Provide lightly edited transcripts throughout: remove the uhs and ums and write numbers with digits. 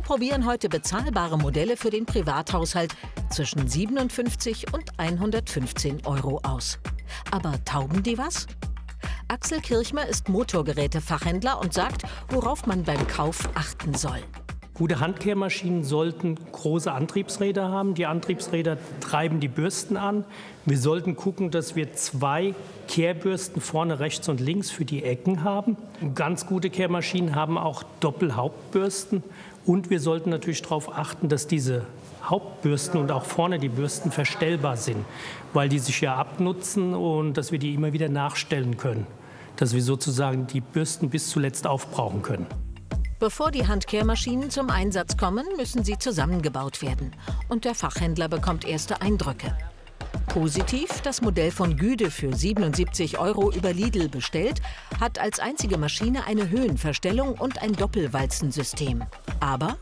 probieren heute bezahlbare Modelle für den Privathaushalt zwischen 57 und 115 € aus. Aber taugen die was? Axel Kirchmer ist Motorgerätefachhändler und sagt, worauf man beim Kauf achten soll. Gute Handkehrmaschinen sollten große Antriebsräder haben. Die Antriebsräder treiben die Bürsten an. Wir sollten gucken, dass wir 2 Kehrbürsten vorne rechts und links für die Ecken haben. Ganz gute Kehrmaschinen haben auch Doppelhauptbürsten. Und wir sollten natürlich darauf achten, dass diese Hauptbürsten und auch vorne die Bürsten verstellbar sind, weil die sich ja abnutzen und dass wir die immer wieder nachstellen können, dass wir sozusagen die Bürsten bis zuletzt aufbrauchen können. Bevor die Handkehrmaschinen zum Einsatz kommen, müssen sie zusammengebaut werden. Und der Fachhändler bekommt erste Eindrücke. Positiv, das Modell von Güde für 77 € über Lidl bestellt, hat als einzige Maschine eine Höhenverstellung und ein Doppelwalzensystem. Aber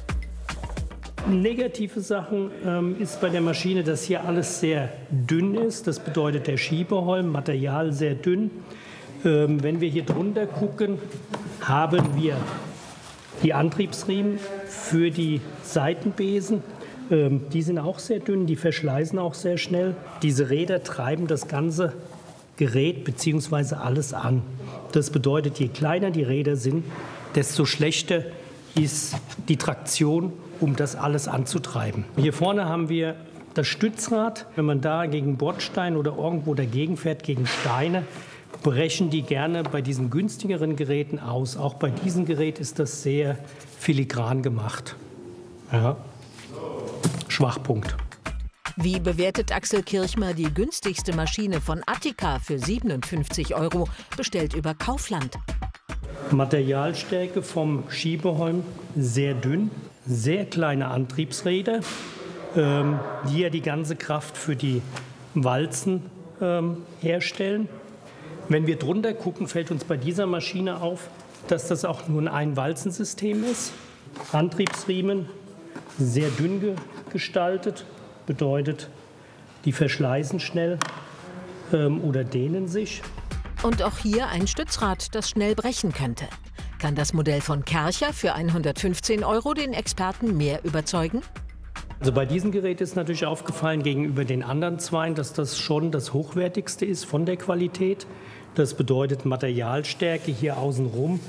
negative Sachen ist bei der Maschine, dass hier alles sehr dünn ist. Das bedeutet der Schiebeholm, Material sehr dünn. Wenn wir hier drunter gucken, haben wir die Antriebsriemen für die Seitenbesen. Die sind auch sehr dünn, die verschleißen auch sehr schnell. Diese Räder treiben das ganze Gerät bzw. alles an. Das bedeutet, je kleiner die Räder sind, desto schlechter ist die Traktion, um das alles anzutreiben. Hier vorne haben wir das Stützrad. Wenn man da gegen Bordstein oder irgendwo dagegen fährt, gegen Steine, brechen die gerne bei diesen günstigeren Geräten aus. Auch bei diesem Gerät ist das sehr filigran gemacht. Ja. Schwachpunkt. Wie bewertet Axel Kirchmer die günstigste Maschine von Attica für 57 €, bestellt über Kaufland? Materialstärke vom Schiebeholm sehr dünn, sehr kleine Antriebsräder, die ja die ganze Kraft für die Walzen herstellen. Wenn wir drunter gucken, fällt uns bei dieser Maschine auf, dass das auch nur ein Einwalzensystem ist. Antriebsriemen sehr dünn gestaltet, bedeutet, die verschleißen schnell oder dehnen sich. Und auch hier ein Stützrad, das schnell brechen könnte. Kann das Modell von Kärcher für 115 € den Experten mehr überzeugen? Also bei diesem Gerät ist natürlich aufgefallen gegenüber den anderen zweien, dass das schon das hochwertigste ist von der Qualität. Das bedeutet, Materialstärke hier außenrum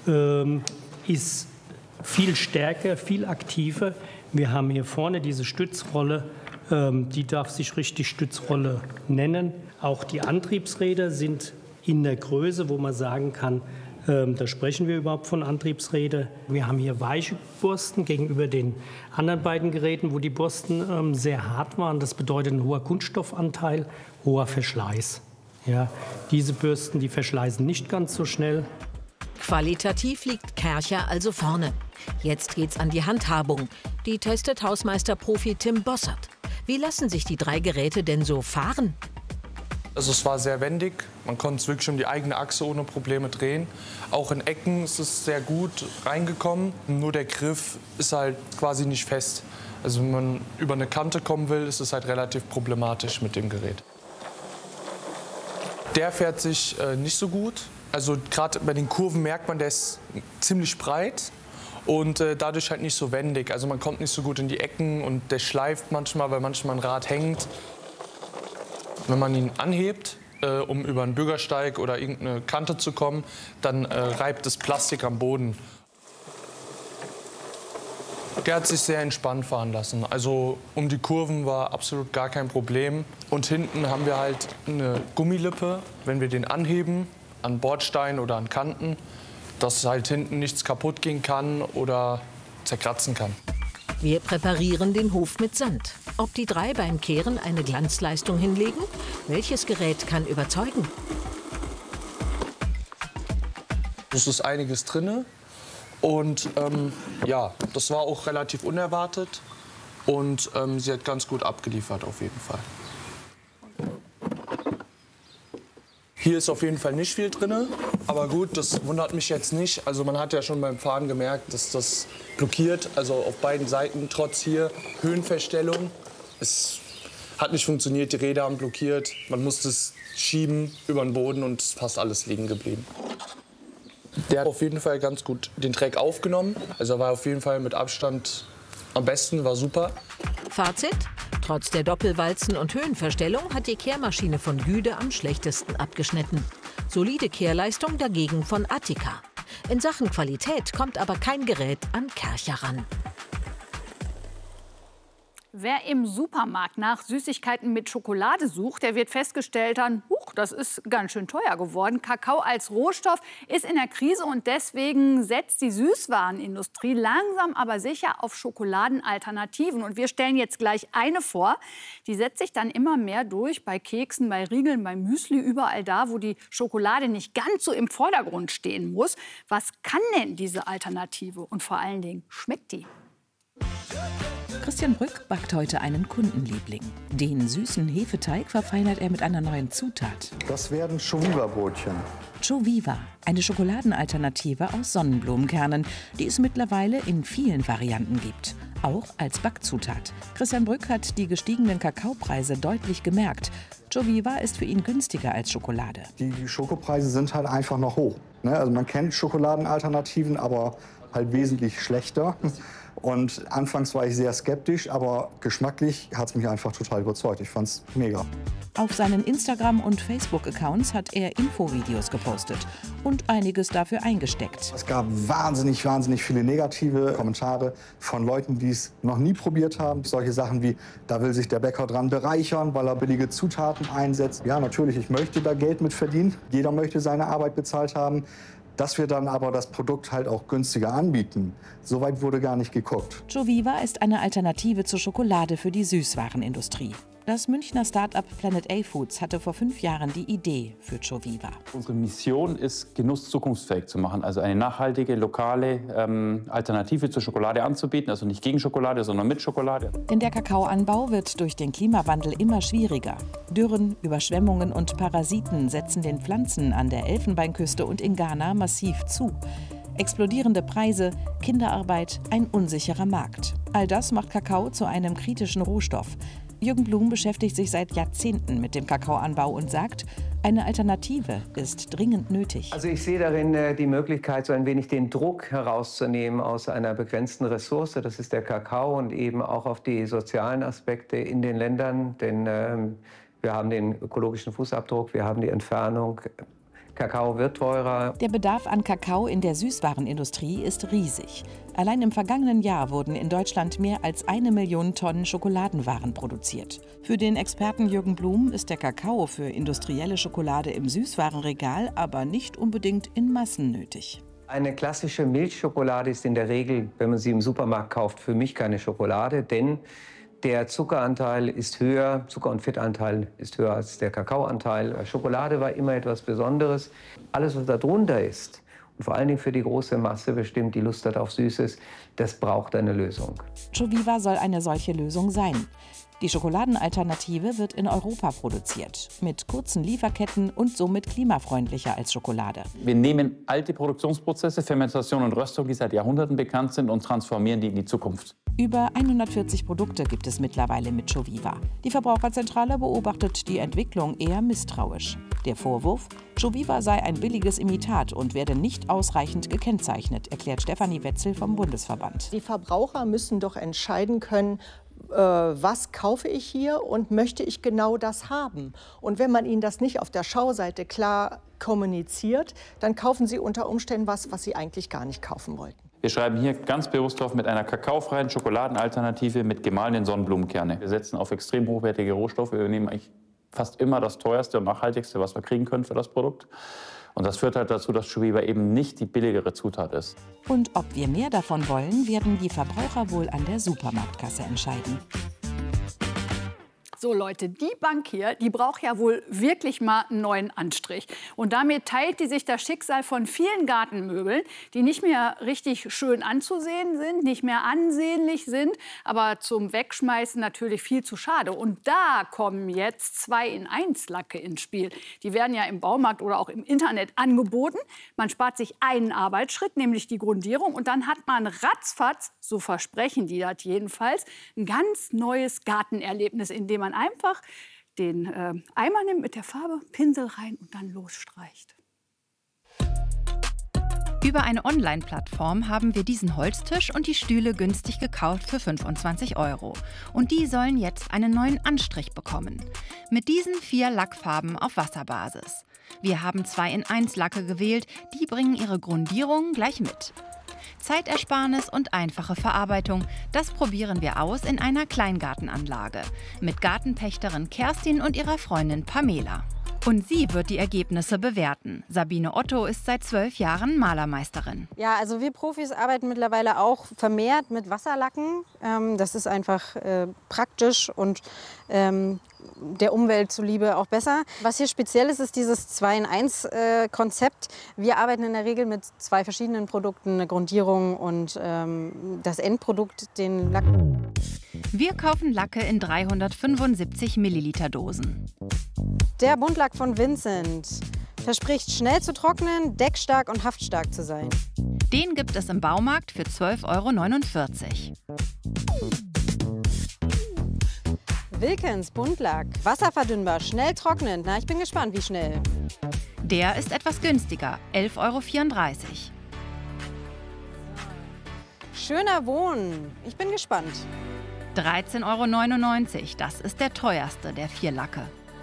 ist viel stärker, viel aktiver. Wir haben hier vorne diese Stützrolle, die darf sich richtig Stützrolle nennen. Auch die Antriebsräder sind in der Größe, wo man sagen kann, da sprechen wir überhaupt von Antriebsrädern. Wir haben hier weiche Borsten gegenüber den anderen beiden Geräten, wo die Borsten sehr hart waren. Das bedeutet ein hoher Kunststoffanteil, hoher Verschleiß. Ja, diese Bürsten, die verschleißen nicht ganz so schnell. Qualitativ liegt Kärcher also vorne. Jetzt geht's an die Handhabung. Die testet Hausmeister-Profi Tim Bossert. Wie lassen sich die 3 Geräte denn so fahren? Also es war sehr wendig, man konnte es wirklich um die eigene Achse ohne Probleme drehen. Auch in Ecken ist es sehr gut reingekommen, nur der Griff ist halt quasi nicht fest. Also wenn man über eine Kante kommen will, ist es halt relativ problematisch mit dem Gerät. Der fährt sich nicht so gut. Also gerade bei den Kurven merkt man, der ist ziemlich breit und dadurch halt nicht so wendig. Also man kommt nicht so gut in die Ecken und der schleift manchmal, weil manchmal ein Rad hängt. Wenn man ihn anhebt, um über einen Bürgersteig oder irgendeine Kante zu kommen, dann reibt das Plastik am Boden. Der hat sich sehr entspannt fahren lassen. Also um die Kurven war absolut gar kein Problem. Und hinten haben wir halt eine Gummilippe, wenn wir den anheben, an Bordsteinen oder an Kanten, dass halt hinten nichts kaputt gehen kann oder zerkratzen kann. Wir präparieren den Hof mit Sand. Ob die 3 beim Kehren eine Glanzleistung hinlegen? Welches Gerät kann überzeugen? Es ist einiges drin. Und ja, das war auch relativ unerwartet. Und sie hat ganz gut abgeliefert auf jeden Fall. Hier ist auf jeden Fall nicht viel drin, aber gut, das wundert mich jetzt nicht. Also man hat ja schon beim Fahren gemerkt, dass das blockiert, also auf beiden Seiten, trotz hier Höhenverstellung. Es hat nicht funktioniert, die Räder haben blockiert, man musste es schieben über den Boden und es ist fast alles liegen geblieben. Der hat auf jeden Fall ganz gut den Track aufgenommen. Also er war auf jeden Fall mit Abstand am besten, war super. Fazit: Trotz der Doppelwalzen und Höhenverstellung hat die Kehrmaschine von Güde am schlechtesten abgeschnitten. Solide Kehrleistung dagegen von Attica. In Sachen Qualität kommt aber kein Gerät an Kärcher ran. Wer im Supermarkt nach Süßigkeiten mit Schokolade sucht, der wird festgestellt haben, das ist ganz schön teuer geworden. Kakao als Rohstoff ist in der Krise und deswegen setzt die Süßwarenindustrie langsam aber sicher auf Schokoladenalternativen. Und wir stellen jetzt gleich eine vor, die setzt sich dann immer mehr durch bei Keksen, bei Riegeln, bei Müsli, überall da, wo die Schokolade nicht ganz so im Vordergrund stehen muss. Was kann denn diese Alternative und vor allen Dingen schmeckt die? Christian Brück backt heute einen Kundenliebling. Den süßen Hefeteig verfeinert er mit einer neuen Zutat. Das werden Joviva-Brötchen. Joviva, eine Schokoladenalternative aus Sonnenblumenkernen, die es mittlerweile in vielen Varianten gibt. Auch als Backzutat. Christian Brück hat die gestiegenen Kakaopreise deutlich gemerkt. Joviva ist für ihn günstiger als Schokolade. Die Schokopreise sind halt einfach noch hoch. Also man kennt Schokoladenalternativen, aber halt wesentlich schlechter. Und anfangs war ich sehr skeptisch, aber geschmacklich hat es mich einfach total überzeugt. Ich fand es mega. Auf seinen Instagram- und Facebook-Accounts hat er Infovideos gepostet und einiges dafür eingesteckt. Es gab wahnsinnig viele negative Kommentare von Leuten, die es noch nie probiert haben. Solche Sachen wie, da will sich der Bäcker dran bereichern, weil er billige Zutaten einsetzt. Ja, natürlich, ich möchte da Geld mit verdienen. Jeder möchte seine Arbeit bezahlt haben. Dass wir dann aber das Produkt halt auch günstiger anbieten, so weit wurde gar nicht geguckt. Joviva ist eine Alternative zur Schokolade für die Süßwarenindustrie. Das Münchner Start-up Planet A Foods hatte vor 5 Jahren die Idee für Joviva. Unsere Mission ist, Genuss zukunftsfähig zu machen. Also eine nachhaltige, lokale Alternative zur Schokolade anzubieten. Also nicht gegen Schokolade, sondern mit Schokolade. Denn der Kakaoanbau wird durch den Klimawandel immer schwieriger. Dürren, Überschwemmungen und Parasiten setzen den Pflanzen an der Elfenbeinküste und in Ghana massiv zu. Explodierende Preise, Kinderarbeit, ein unsicherer Markt. All das macht Kakao zu einem kritischen Rohstoff. Jürgen Blum beschäftigt sich seit Jahrzehnten mit dem Kakaoanbau und sagt, eine Alternative ist dringend nötig. Also ich sehe darin die Möglichkeit, so ein wenig den Druck herauszunehmen aus einer begrenzten Ressource. Das ist der Kakao und eben auch auf die sozialen Aspekte in den Ländern. Denn wir haben den ökologischen Fußabdruck, wir haben die Entfernung. Kakao wird teurer. Der Bedarf an Kakao in der Süßwarenindustrie ist riesig. Allein im vergangenen Jahr wurden in Deutschland mehr als 1 Million Tonnen Schokoladenwaren produziert. Für den Experten Jürgen Blum ist der Kakao für industrielle Schokolade im Süßwarenregal aber nicht unbedingt in Massen nötig. Eine klassische Milchschokolade ist in der Regel, wenn man sie im Supermarkt kauft, für mich keine Schokolade, denn der Zuckeranteil ist höher, Zucker- und Fettanteil ist höher als der Kakaoanteil. Schokolade war immer etwas Besonderes. Alles, was da drunter ist, und vor allen Dingen für die große Masse bestimmt, die Lust hat auf Süßes, das braucht eine Lösung. Joviva soll eine solche Lösung sein. Die Schokoladenalternative wird in Europa produziert, mit kurzen Lieferketten und somit klimafreundlicher als Schokolade. Wir nehmen alte Produktionsprozesse, Fermentation und Röstung, die seit Jahrhunderten bekannt sind, und transformieren die in die Zukunft. Über 140 Produkte gibt es mittlerweile mit Joviva. Die Verbraucherzentrale beobachtet die Entwicklung eher misstrauisch. Der Vorwurf, Joviva sei ein billiges Imitat und werde nicht ausreichend gekennzeichnet, erklärt Stefanie Wetzel vom Bundesverband. Die Verbraucher müssen doch entscheiden können, was kaufe ich hier und möchte ich genau das haben. Und wenn man ihnen das nicht auf der Schauseite klar kommuniziert, dann kaufen sie unter Umständen was sie eigentlich gar nicht kaufen wollten. Wir schreiben hier ganz bewusst drauf mit einer kakaofreien Schokoladenalternative mit gemahlenen Sonnenblumenkerne. Wir setzen auf extrem hochwertige Rohstoffe. Wir nehmen eigentlich fast immer das teuerste und nachhaltigste, was wir kriegen können für das Produkt. Und das führt halt dazu, dass Joviva eben nicht die billigere Zutat ist. Und ob wir mehr davon wollen, werden die Verbraucher wohl an der Supermarktkasse entscheiden. So Leute, die Bank hier, die braucht ja wohl wirklich mal einen neuen Anstrich. Und damit teilt die sich das Schicksal von vielen Gartenmöbeln, die nicht mehr richtig schön anzusehen sind, nicht mehr ansehnlich sind, aber zum Wegschmeißen natürlich viel zu schade. Und da kommen jetzt 2-in-1 Lacke ins Spiel. Die werden ja im Baumarkt oder auch im Internet angeboten. Man spart sich einen Arbeitsschritt, nämlich die Grundierung. Und dann hat man ratzfatz, so versprechen die das jedenfalls, ein ganz neues Gartenerlebnis, in dem man einfach den Eimer nimmt mit der Farbe, Pinsel rein und dann losstreicht. Über eine Online-Plattform haben wir diesen Holztisch und die Stühle günstig gekauft für 25 €. Und die sollen jetzt einen neuen Anstrich bekommen. Mit diesen 4 Lackfarben auf Wasserbasis. Wir haben 2-in-1 Lacke gewählt, die bringen ihre Grundierung gleich mit. Zeitersparnis und einfache Verarbeitung, das probieren wir aus in einer Kleingartenanlage. Mit Gartenpächterin Kerstin und ihrer Freundin Pamela. Und sie wird die Ergebnisse bewerten. Sabine Otto ist seit 12 Jahren Malermeisterin. Ja, also wir Profis arbeiten mittlerweile auch vermehrt mit Wasserlacken. Das ist einfach praktisch und der Umwelt zuliebe auch besser. Was hier speziell ist, ist dieses 2-in-1-Konzept. Wir arbeiten in der Regel mit 2 verschiedenen Produkten, eine Grundierung und das Endprodukt, den Lack. Wir kaufen Lacke in 375 Milliliter Dosen. Der Buntlack von Vincent verspricht schnell zu trocknen, deckstark und haftstark zu sein. Den gibt es im Baumarkt für 12,49 €. Wilkens Buntlack, wasserverdünnbar, schnell trocknend. Na, ich bin gespannt, wie schnell. Der ist etwas günstiger, 11,34 €. Schöner Wohnen, ich bin gespannt. 13,99 €, das ist der teuerste der 4 Lacke.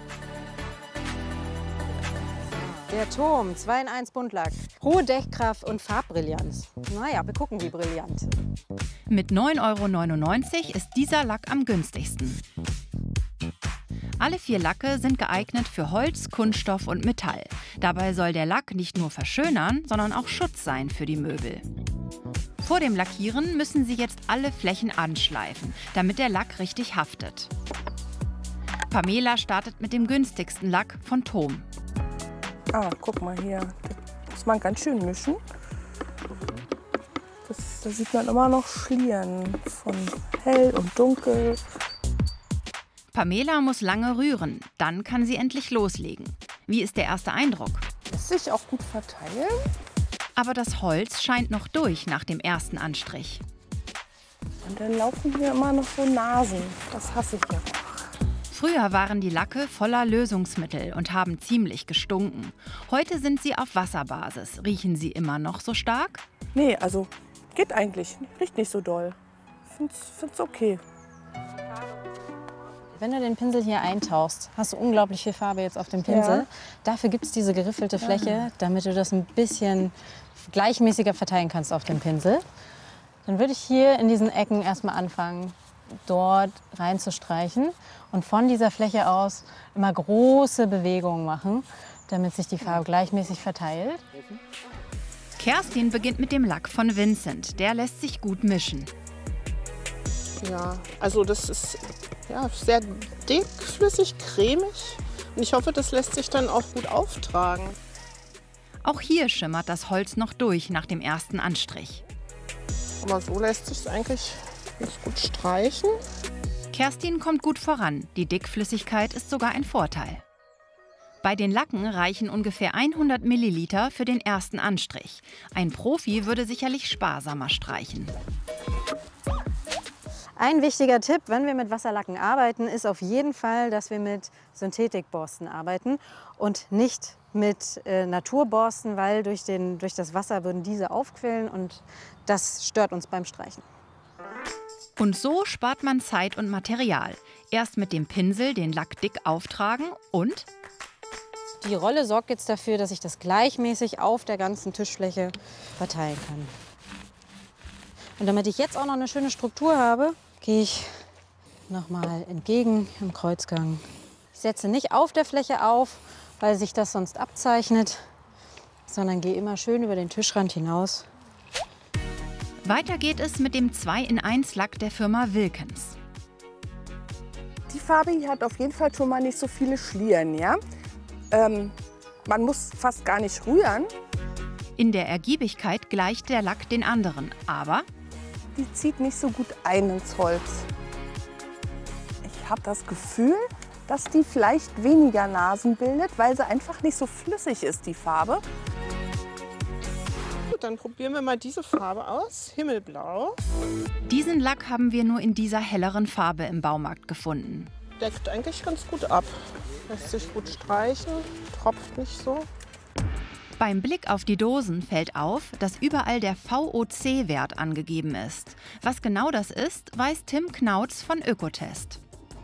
Der Turm, 2-in-1 Buntlack. Hohe Deckkraft und Farbbrillanz. Naja, wir gucken, wie brillant. Mit 9,99 € ist dieser Lack am günstigsten. Alle 4 Lacke sind geeignet für Holz, Kunststoff und Metall. Dabei soll der Lack nicht nur verschönern, sondern auch Schutz sein für die Möbel. Vor dem Lackieren müssen Sie jetzt alle Flächen anschleifen, damit der Lack richtig haftet. Pamela startet mit dem günstigsten Lack von Tom. Ah, guck mal hier. Das muss man ganz schön mischen. Da sieht man immer noch Schlieren von hell und dunkel. Pamela muss lange rühren, dann kann sie endlich loslegen. Wie ist der erste Eindruck? Lässt sich auch gut verteilen. Aber das Holz scheint noch durch nach dem ersten Anstrich. Und dann laufen hier immer noch so Nasen. Das hasse ich ja. Früher waren die Lacke voller Lösungsmittel und haben ziemlich gestunken. Heute sind sie auf Wasserbasis. Riechen sie immer noch so stark? Nee, also geht eigentlich. Riecht nicht so doll. Find's okay. Wenn du den Pinsel hier eintauchst, hast du unglaublich viel Farbe jetzt auf dem Pinsel. Ja. Dafür gibt es diese geriffelte Fläche, damit du das ein bisschen gleichmäßiger verteilen kannst auf dem Pinsel. Dann würde ich hier in diesen Ecken erstmal anfangen, dort reinzustreichen und von dieser Fläche aus immer große Bewegungen machen, damit sich die Farbe gleichmäßig verteilt. Kerstin beginnt mit dem Lack von Vincent. Der lässt sich gut mischen. Ja, also das ist ja, sehr dickflüssig, cremig. Und ich hoffe, das lässt sich dann auch gut auftragen. Auch hier schimmert das Holz noch durch nach dem ersten Anstrich. Aber so lässt sich es eigentlich ganz gut streichen. Kerstin kommt gut voran. Die Dickflüssigkeit ist sogar ein Vorteil. Bei den Lacken reichen ungefähr 100 Milliliter für den ersten Anstrich. Ein Profi würde sicherlich sparsamer streichen. Ein wichtiger Tipp, wenn wir mit Wasserlacken arbeiten, ist auf jeden Fall, dass wir mit Synthetikborsten arbeiten und nicht mit Naturborsten, weil durch das Wasser würden diese aufquillen und das stört uns beim Streichen. Und so spart man Zeit und Material. Erst mit dem Pinsel den Lack dick auftragen und die Rolle sorgt jetzt dafür, dass ich das gleichmäßig auf der ganzen Tischfläche verteilen kann. Und damit ich jetzt auch noch eine schöne Struktur habe, gehe ich nochmal entgegen im Kreuzgang. Ich setze nicht auf der Fläche auf, weil sich das sonst abzeichnet, sondern gehe immer schön über den Tischrand hinaus. Weiter geht es mit dem 2-in-1 Lack der Firma Wilkens. Die Farbe hier hat auf jeden Fall schon mal nicht so viele Schlieren, ja? Man muss fast gar nicht rühren. In der Ergiebigkeit gleicht der Lack den anderen, aber die zieht nicht so gut ein ins Holz. Ich habe das Gefühl, dass die vielleicht weniger Nasen bildet, weil sie einfach nicht so flüssig ist, die Farbe. Gut, dann probieren wir mal diese Farbe aus, Himmelblau. Diesen Lack haben wir nur in dieser helleren Farbe im Baumarkt gefunden. Deckt eigentlich ganz gut ab. Lässt sich gut streichen, tropft nicht so. Beim Blick auf die Dosen fällt auf, dass überall der VOC-Wert angegeben ist. Was genau das ist, weiß Tim Knautz von Ökotest.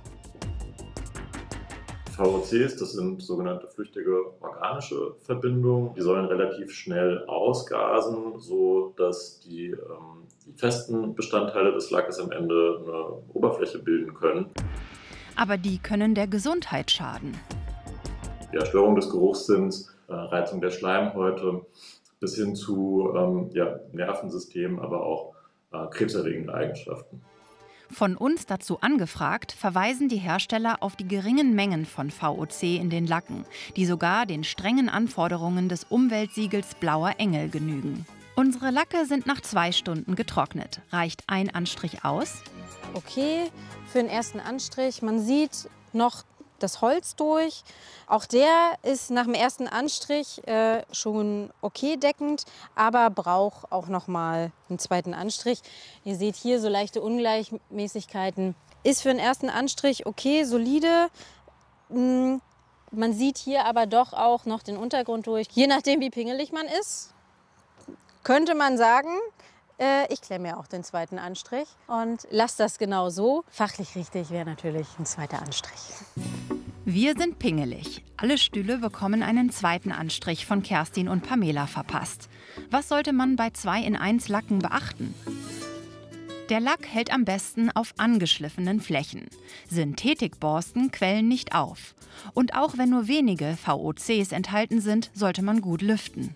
VOCs, das sind sogenannte flüchtige organische Verbindungen. Die sollen relativ schnell ausgasen, sodass die festen Bestandteile des Lackes am Ende eine Oberfläche bilden können. Aber die können der Gesundheit schaden. Ja, Störung des Geruchssinns, Reizung der Schleimhäute bis hin zu Nervensystemen, aber auch krebserregende Eigenschaften. Von uns dazu angefragt, verweisen die Hersteller auf die geringen Mengen von VOC in den Lacken, die sogar den strengen Anforderungen des Umweltsiegels Blauer Engel genügen. Unsere Lacke sind nach 2 Stunden getrocknet. Reicht ein Anstrich aus? Okay, für den ersten Anstrich. Man sieht noch das Holz durch. Auch der ist nach dem ersten Anstrich schon okay deckend, aber braucht auch noch mal einen zweiten Anstrich. Ihr seht hier so leichte Ungleichmäßigkeiten. Ist für den ersten Anstrich okay, solide. Man sieht hier aber doch auch noch den Untergrund durch. Je nachdem, wie pingelig man ist, könnte man sagen, ich klemme ja auch den zweiten Anstrich und lasse das genau so. Fachlich richtig wäre natürlich ein zweiter Anstrich. Wir sind pingelig. Alle Stühle bekommen einen zweiten Anstrich von Kerstin und Pamela verpasst. Was sollte man bei 2-in-1 Lacken beachten? Der Lack hält am besten auf angeschliffenen Flächen. Synthetikborsten quellen nicht auf. Und auch wenn nur wenige VOCs enthalten sind, sollte man gut lüften.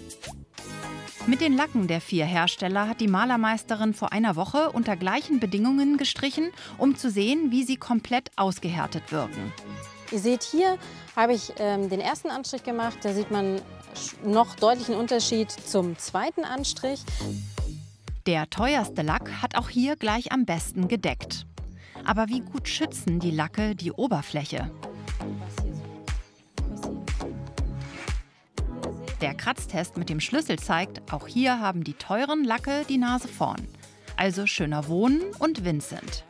Mit den Lacken der 4 Hersteller hat die Malermeisterin vor einer Woche unter gleichen Bedingungen gestrichen, um zu sehen, wie sie komplett ausgehärtet wirken. Ihr seht, hier habe ich den ersten Anstrich gemacht. Da sieht man noch deutlichen Unterschied zum zweiten Anstrich. Der teuerste Lack hat auch hier gleich am besten gedeckt. Aber wie gut schützen die Lacke die Oberfläche? Der Kratztest mit dem Schlüssel zeigt, auch hier haben die teuren Lacke die Nase vorn. Also schöner wohnen und Vincent.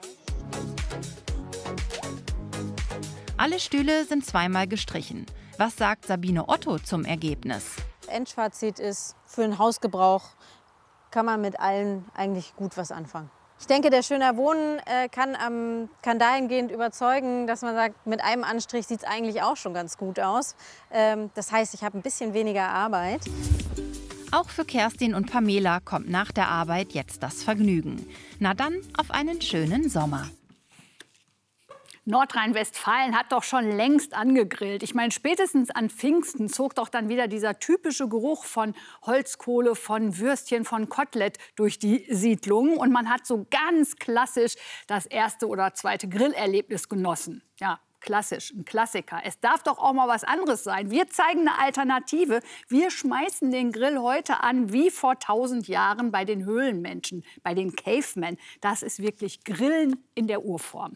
Alle Stühle sind zweimal gestrichen. Was sagt Sabine Otto zum Ergebnis? Endfazit ist, für den Hausgebrauch kann man mit allen eigentlich gut was anfangen. Ich denke, der Schöner Wohnen kann dahingehend überzeugen, dass man sagt, mit einem Anstrich sieht es eigentlich auch schon ganz gut aus. Das heißt, ich habe ein bisschen weniger Arbeit. Auch für Kerstin und Pamela kommt nach der Arbeit jetzt das Vergnügen. Na dann auf einen schönen Sommer. Nordrhein-Westfalen hat doch schon längst angegrillt. Ich meine, spätestens an Pfingsten zog doch dann wieder dieser typische Geruch von Holzkohle, von Würstchen, von Kotelett durch die Siedlung. Und man hat so ganz klassisch das erste oder zweite Grillerlebnis genossen. Ja, klassisch, ein Klassiker. Es darf doch auch mal was anderes sein. Wir zeigen eine Alternative. Wir schmeißen den Grill heute an wie vor 1000 Jahren bei den Höhlenmenschen, bei den Cavemen. Das ist wirklich Grillen in der Urform.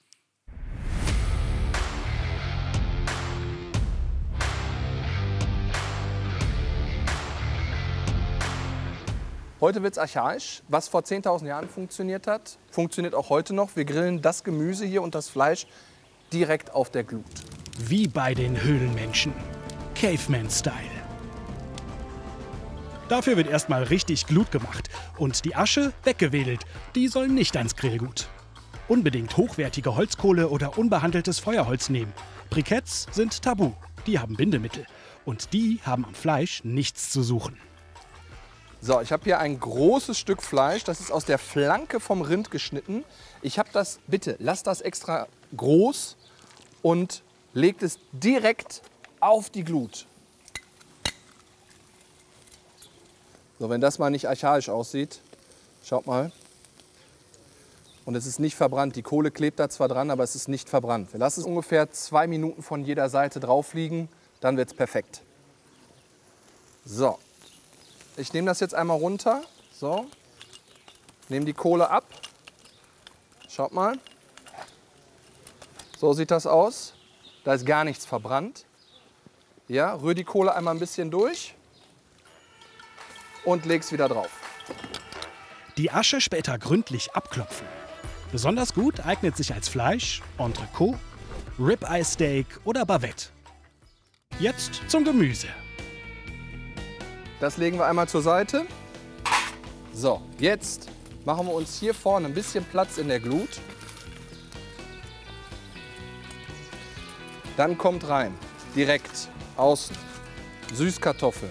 Heute wird es archaisch. Was vor 10.000 Jahren funktioniert hat, funktioniert auch heute noch. Wir grillen das Gemüse hier und das Fleisch direkt auf der Glut. Wie bei den Höhlenmenschen. Caveman-Style. Dafür wird erstmal richtig Glut gemacht und die Asche weggewedelt. Die soll nicht ans Grillgut. Unbedingt hochwertige Holzkohle oder unbehandeltes Feuerholz nehmen. Briketts sind tabu. Die haben Bindemittel. Und die haben am Fleisch nichts zu suchen. So, ich habe hier ein großes Stück Fleisch, das ist aus der Flanke vom Rind geschnitten. Ich habe das, bitte, lasst das extra groß und legt es direkt auf die Glut. So, wenn das mal nicht archaisch aussieht, schaut mal. Und es ist nicht verbrannt. Die Kohle klebt da zwar dran, aber es ist nicht verbrannt. Wir lassen es ungefähr 2 Minuten von jeder Seite drauf liegen, dann wird es perfekt. So. Ich nehme das jetzt einmal runter, so, nehme die Kohle ab, schaut mal, so sieht das aus, da ist gar nichts verbrannt. Ja, rühre die Kohle einmal ein bisschen durch und leg's wieder drauf. Die Asche später gründlich abklopfen. Besonders gut eignet sich als Fleisch, Entrecot, Ribeye Steak oder Bavette. Jetzt zum Gemüse. Das legen wir einmal zur Seite. So, jetzt machen wir uns hier vorne ein bisschen Platz in der Glut. Dann kommt rein, direkt außen, Süßkartoffeln.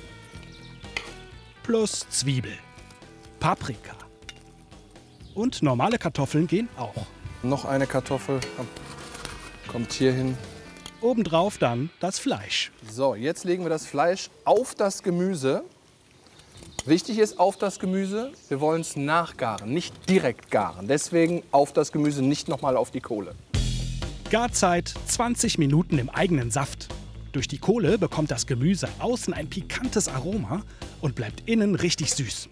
Plus Zwiebel, Paprika. Und normale Kartoffeln gehen auch. Noch eine Kartoffel kommt hier hin. Obendrauf dann das Fleisch. So, jetzt legen wir das Fleisch auf das Gemüse. Wichtig ist auf das Gemüse, wir wollen es nachgaren, nicht direkt garen. Deswegen auf das Gemüse, nicht noch mal auf die Kohle. Garzeit 20 Minuten im eigenen Saft. Durch die Kohle bekommt das Gemüse außen ein pikantes Aroma und bleibt innen richtig süß.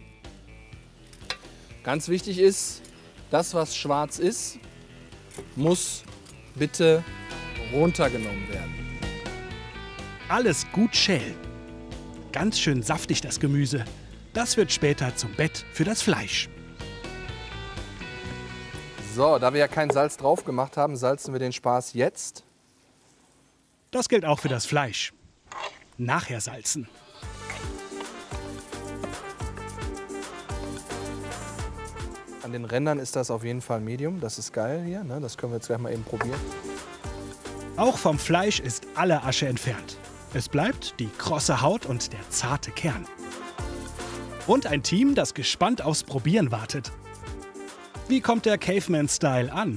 Ganz wichtig ist, das, was schwarz ist, muss bitte runtergenommen werden. Alles gut schälen. Ganz schön saftig das Gemüse. Das wird später zum Bett für das Fleisch. So, da wir ja kein Salz drauf gemacht haben, salzen wir den Spaß jetzt. Das gilt auch für das Fleisch. Nachher salzen. An den Rändern ist das auf jeden Fall Medium. Das ist geil hier, ne? Das können wir jetzt gleich mal eben probieren. Auch vom Fleisch ist alle Asche entfernt. Es bleibt die krosse Haut und der zarte Kern. Und ein Team, das gespannt aufs Probieren wartet. Wie kommt der Caveman-Style an?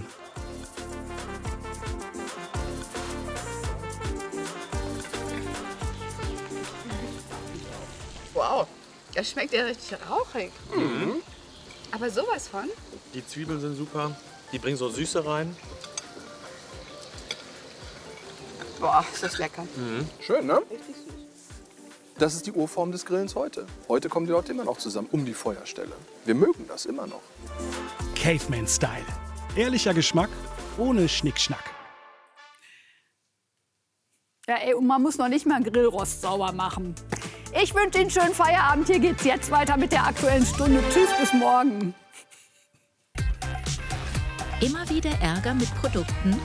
Wow, das schmeckt ja richtig rauchig. Mhm. Aber sowas von? Die Zwiebeln sind super, die bringen so Süße rein. Boah, ist das lecker. Mhm. Schön, ne? Das ist die Urform des Grillens heute. Heute kommen die Leute immer noch zusammen um die Feuerstelle. Wir mögen das immer noch. Caveman-Style. Ehrlicher Geschmack ohne Schnickschnack. Ja, ey, und man muss noch nicht mal Grillrost sauber machen. Ich wünsche Ihnen schönen Feierabend. Hier geht's jetzt weiter mit der Aktuellen Stunde. Tschüss, bis morgen. Immer wieder Ärger mit Produkten?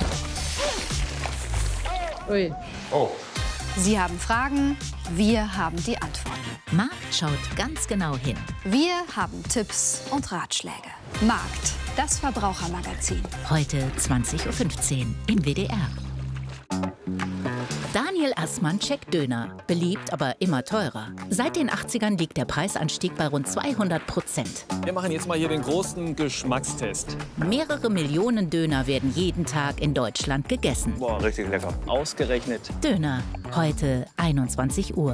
Ui. Oh. Sie haben Fragen, wir haben die Antworten. Markt schaut ganz genau hin. Wir haben Tipps und Ratschläge. Markt, das Verbrauchermagazin. Heute 20:15 Uhr im WDR. Daniel Assmann checkt Döner. Beliebt, aber immer teurer. Seit den 80ern liegt der Preisanstieg bei rund 200%. Wir machen jetzt mal hier den großen Geschmackstest. Mehrere Millionen Döner werden jeden Tag in Deutschland gegessen. Boah, richtig lecker. Ausgerechnet. Döner, heute 21 Uhr.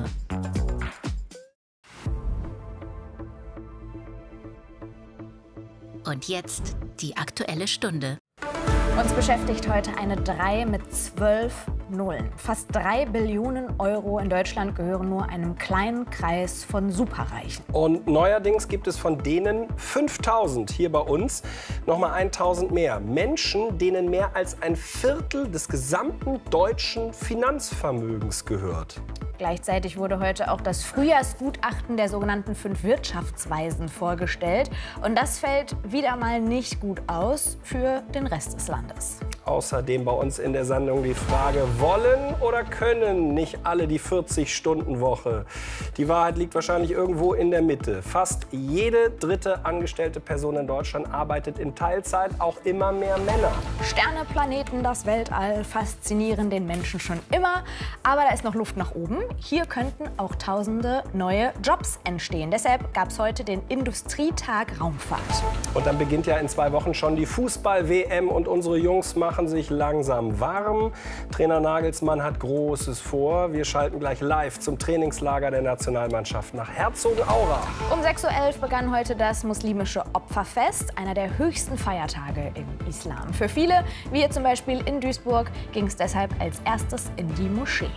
Und jetzt die Aktuelle Stunde. Uns beschäftigt heute eine 3 mit 12 Nullen. Fast 3 Billionen Euro in Deutschland gehören nur einem kleinen Kreis von Superreichen. Und neuerdings gibt es von denen 5000 hier bei uns, noch mal 1000 mehr. Menschen, denen mehr als ein Viertel des gesamten deutschen Finanzvermögens gehört. Gleichzeitig wurde heute auch das Frühjahrsgutachten der sogenannten 5 Wirtschaftsweisen vorgestellt. Und das fällt wieder mal nicht gut aus für den Rest des Landes. Außerdem bei uns in der Sendung die Frage, wollen oder können nicht alle die 40-Stunden-Woche? Die Wahrheit liegt wahrscheinlich irgendwo in der Mitte. Fast jede dritte angestellte Person in Deutschland arbeitet in Teilzeit, auch immer mehr Männer. Sterne, Planeten, das Weltall faszinieren den Menschen schon immer. Aber da ist noch Luft nach oben. Hier könnten auch tausende neue Jobs entstehen. Deshalb gab es heute den Industrietag Raumfahrt. Und dann beginnt ja in 2 Wochen schon die Fußball-WM und unsere Jungs machen sich langsam warm. Trainer Nagelsmann hat Großes vor. Wir schalten gleich live zum Trainingslager der Nationalmannschaft nach Herzogenaurach. Um 6:11 Uhr begann heute das muslimische Opferfest, einer der höchsten Feiertage im Islam. Für viele, wie hier zum Beispiel in Duisburg, ging es deshalb als erstes in die Moschee.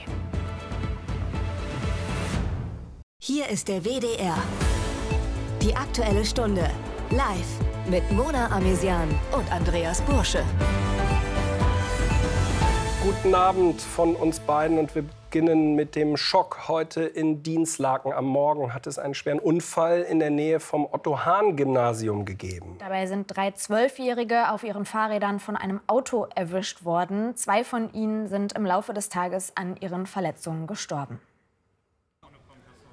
Hier ist der WDR. Die Aktuelle Stunde. Live mit Mona Amesian und Andreas Bursche. Guten Abend von uns beiden und wir beginnen mit dem Schock. Heute in Dinslaken am Morgen hat es einen schweren Unfall in der Nähe vom Otto-Hahn-Gymnasium gegeben. Dabei sind 3 12-Jährige auf ihren Fahrrädern von einem Auto erwischt worden. 2 von ihnen sind im Laufe des Tages an ihren Verletzungen gestorben.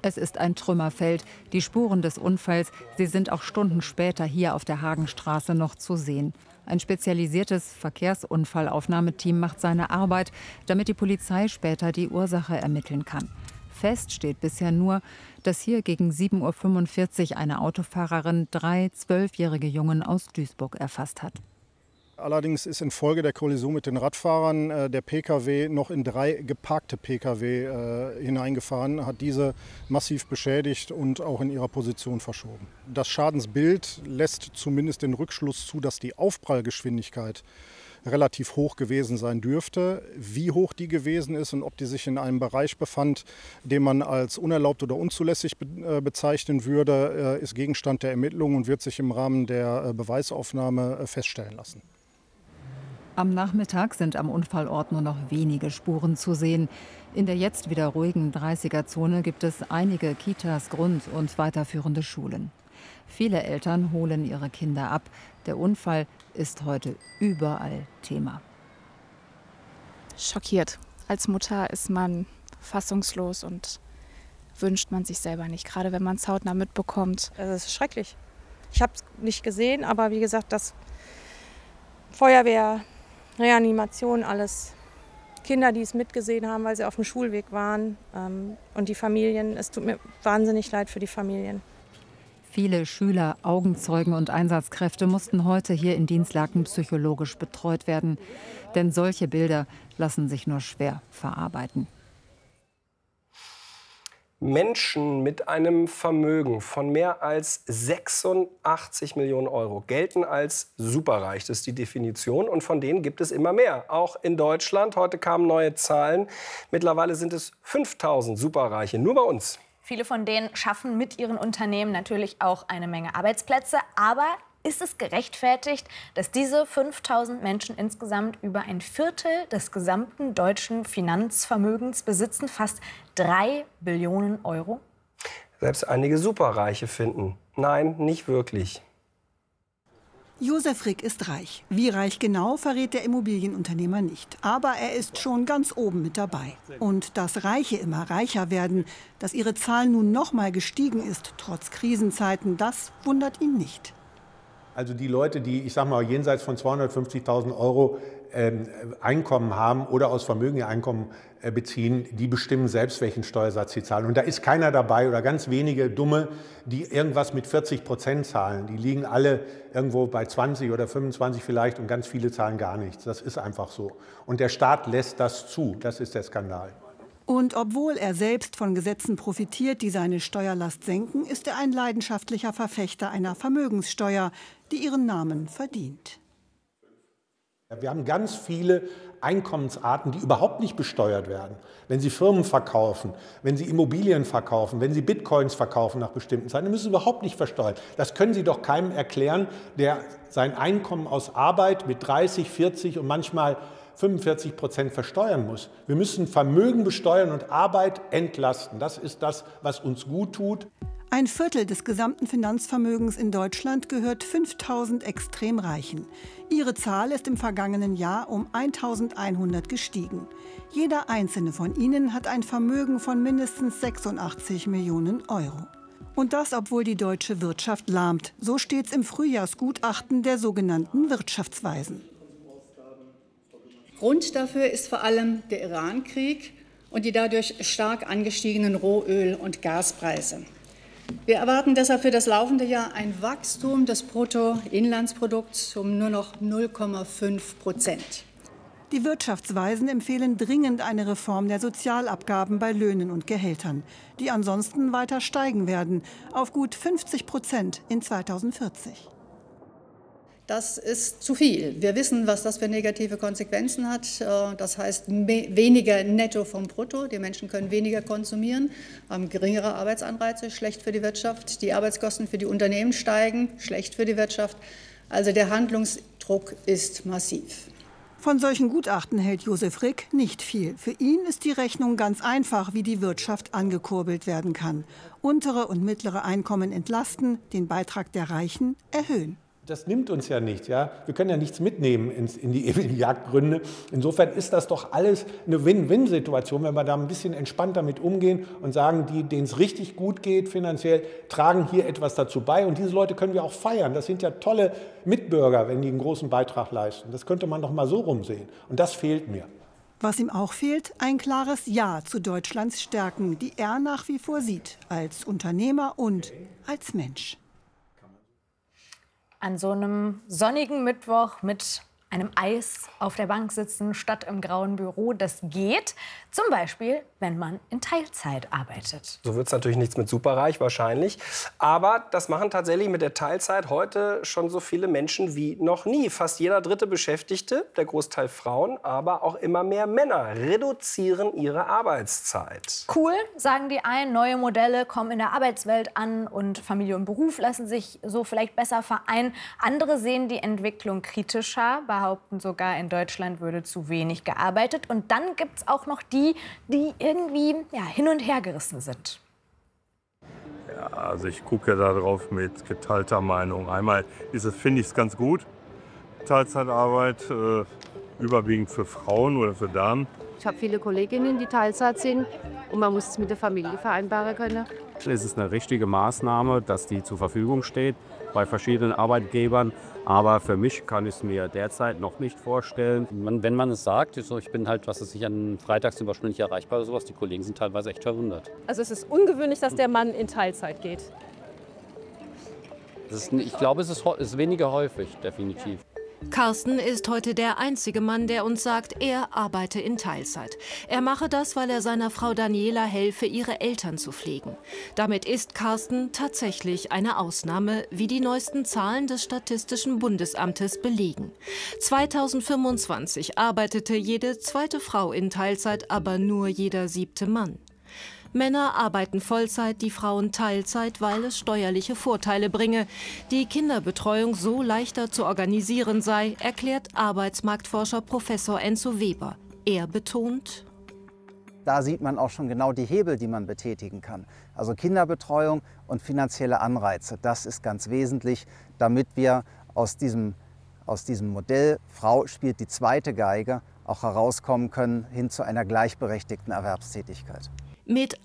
Es ist ein Trümmerfeld. Die Spuren des Unfalls, sie sind auch Stunden später hier auf der Hagenstraße noch zu sehen. Ein spezialisiertes Verkehrsunfallaufnahmeteam macht seine Arbeit, damit die Polizei später die Ursache ermitteln kann. Fest steht bisher nur, dass hier gegen 7:45 Uhr eine Autofahrerin 3 12-jährige Jungen aus Duisburg erfasst hat. Allerdings ist infolge der Kollision mit den Radfahrern der Pkw noch in 3 geparkte Pkw hineingefahren, hat diese massiv beschädigt und auch in ihrer Position verschoben. Das Schadensbild lässt zumindest den Rückschluss zu, dass die Aufprallgeschwindigkeit relativ hoch gewesen sein dürfte. Wie hoch die gewesen ist und ob die sich in einem Bereich befand, den man als unerlaubt oder unzulässig bezeichnen würde, ist Gegenstand der Ermittlungen und wird sich im Rahmen der Beweisaufnahme feststellen lassen. Am Nachmittag sind am Unfallort nur noch wenige Spuren zu sehen. In der jetzt wieder ruhigen 30er-Zone gibt es einige Kitas, Grund- und weiterführende Schulen. Viele Eltern holen ihre Kinder ab. Der Unfall ist heute überall Thema. Schockiert. Als Mutter ist man fassungslos und wünscht man sich selber nicht, gerade wenn man es hautnah mitbekommt. Es ist schrecklich. Ich habe es nicht gesehen, aber wie gesagt, das Feuerwehr, Reanimation, alles Kinder, die es mitgesehen haben, weil sie auf dem Schulweg waren und die Familien. Es tut mir wahnsinnig leid für die Familien. Viele Schüler, Augenzeugen und Einsatzkräfte mussten heute hier in Dinslaken psychologisch betreut werden. Denn solche Bilder lassen sich nur schwer verarbeiten. Menschen mit einem Vermögen von mehr als 86 Millionen Euro gelten als superreich. Das ist die Definition. Und von denen gibt es immer mehr. Auch in Deutschland. Heute kamen neue Zahlen. Mittlerweile sind es 5000 Superreiche. Nur bei uns. Viele von denen schaffen mit ihren Unternehmen natürlich auch eine Menge Arbeitsplätze. Aber ist es gerechtfertigt, dass diese 5000 Menschen insgesamt über ein Viertel des gesamten deutschen Finanzvermögens besitzen? Fast 3 Billionen Euro? Selbst einige Superreiche finden, nein, nicht wirklich. Josef Frick ist reich. Wie reich genau, verrät der Immobilienunternehmer nicht. Aber er ist schon ganz oben mit dabei. Und dass Reiche immer reicher werden, dass ihre Zahl nun noch mal gestiegen ist, trotz Krisenzeiten, das wundert ihn nicht. Also die Leute, die, ich sag mal, jenseits von 250.000 Euro Einkommen haben oder aus Vermögen ihr Einkommen beziehen, die bestimmen selbst, welchen Steuersatz sie zahlen. Und da ist keiner dabei oder ganz wenige Dumme, die irgendwas mit 40% zahlen. Die liegen alle irgendwo bei 20 oder 25 vielleicht und ganz viele zahlen gar nichts. Das ist einfach so. Und der Staat lässt das zu. Das ist der Skandal. Und obwohl er selbst von Gesetzen profitiert, die seine Steuerlast senken, ist er ein leidenschaftlicher Verfechter einer Vermögenssteuer, die ihren Namen verdient. Wir haben ganz viele Einkommensarten, die überhaupt nicht besteuert werden. Wenn Sie Firmen verkaufen, wenn Sie Immobilien verkaufen, wenn Sie Bitcoins verkaufen nach bestimmten Zeiten, dann müssen Sie überhaupt nicht versteuern. Das können Sie doch keinem erklären, der sein Einkommen aus Arbeit mit 30, 40 und manchmal 45% versteuern muss. Wir müssen Vermögen besteuern und Arbeit entlasten. Das ist das, was uns gut tut. Ein Viertel des gesamten Finanzvermögens in Deutschland gehört 5000 Extremreichen. Ihre Zahl ist im vergangenen Jahr um 1100 gestiegen. Jeder einzelne von ihnen hat ein Vermögen von mindestens 86 Millionen Euro. Und das, obwohl die deutsche Wirtschaft lahmt. So steht es im Frühjahrsgutachten der sogenannten Wirtschaftsweisen. Grund dafür ist vor allem der Iran-Krieg und die dadurch stark angestiegenen Rohöl- und Gaspreise. Wir erwarten deshalb für das laufende Jahr ein Wachstum des Bruttoinlandsprodukts um nur noch 0,5%. Die Wirtschaftsweisen empfehlen dringend eine Reform der Sozialabgaben bei Löhnen und Gehältern, die ansonsten weiter steigen werden, auf gut 50% in 2040. Das ist zu viel. Wir wissen, was das für negative Konsequenzen hat. Das heißt weniger Netto vom Brutto. Die Menschen können weniger konsumieren, haben geringere Arbeitsanreize, schlecht für die Wirtschaft. Die Arbeitskosten für die Unternehmen steigen, schlecht für die Wirtschaft. Also der Handlungsdruck ist massiv. Von solchen Gutachten hält Josef Frick nicht viel. Für ihn ist die Rechnung ganz einfach, wie die Wirtschaft angekurbelt werden kann. Untere und mittlere Einkommen entlasten, den Beitrag der Reichen erhöhen. Das nimmt uns ja nichts. Ja? Wir können ja nichts mitnehmen in die ewigen Jagdgründe. Insofern ist das doch alles eine Win-Win-Situation, wenn wir da ein bisschen entspannter mit umgehen und sagen, die, denen es richtig gut geht finanziell, tragen hier etwas dazu bei. Und diese Leute können wir auch feiern. Das sind ja tolle Mitbürger, wenn die einen großen Beitrag leisten. Das könnte man doch mal so rumsehen. Und das fehlt mir. Was ihm auch fehlt, ein klares Ja zu Deutschlands Stärken, die er nach wie vor sieht, als Unternehmer und als Mensch. An so einem sonnigen Mittwoch mit einem Eis auf der Bank sitzen statt im grauen Büro, das geht. Zum Beispiel, wenn man in Teilzeit arbeitet. So wird es natürlich nichts mit Superreich wahrscheinlich. Aber das machen tatsächlich mit der Teilzeit heute schon so viele Menschen wie noch nie. Fast jeder dritte Beschäftigte, der Großteil Frauen, aber auch immer mehr Männer reduzieren ihre Arbeitszeit. Cool, sagen die einen, neue Modelle kommen in der Arbeitswelt an und Familie und Beruf lassen sich so vielleicht besser vereinen. Andere sehen die Entwicklung kritischer, behaupten sogar, in Deutschland würde zu wenig gearbeitet. Und dann gibt es auch noch die irgendwie hin und her gerissen sind. Ja, also ich gucke da drauf mit geteilter Meinung. Einmal finde ich es ganz gut, Teilzeitarbeit, überwiegend für Frauen oder für Damen. Ich habe viele Kolleginnen, die Teilzeit sind und man muss es mit der Familie vereinbaren können. Es ist eine richtige Maßnahme, dass die zur Verfügung steht bei verschiedenen Arbeitgebern. Aber für mich kann ich es mir derzeit noch nicht vorstellen. Wenn man es sagt, ich bin halt, was weiß ich, an Freitags zum Beispiel nicht erreichbar oder sowas, die Kollegen sind teilweise echt verwundert. Also es ist ungewöhnlich, dass der Mann in Teilzeit geht. Ich glaube, es ist weniger häufig, definitiv. Carsten ist heute der einzige Mann, der uns sagt, er arbeite in Teilzeit. Er mache das, weil er seiner Frau Daniela helfe, ihre Eltern zu pflegen. Damit ist Carsten tatsächlich eine Ausnahme, wie die neuesten Zahlen des Statistischen Bundesamtes belegen. 2025 arbeitete jede zweite Frau in Teilzeit, aber nur jeder 7. Mann. Männer arbeiten Vollzeit, die Frauen Teilzeit, weil es steuerliche Vorteile bringe. Die Kinderbetreuung so leichter zu organisieren sei, erklärt Arbeitsmarktforscher Professor Enzo Weber. Er betont: Da sieht man auch schon genau die Hebel, die man betätigen kann. Also Kinderbetreuung und finanzielle Anreize, das ist ganz wesentlich, damit wir aus diesem Modell Frau spielt die zweite Geige auch herauskommen können hin zu einer gleichberechtigten Erwerbstätigkeit. Mit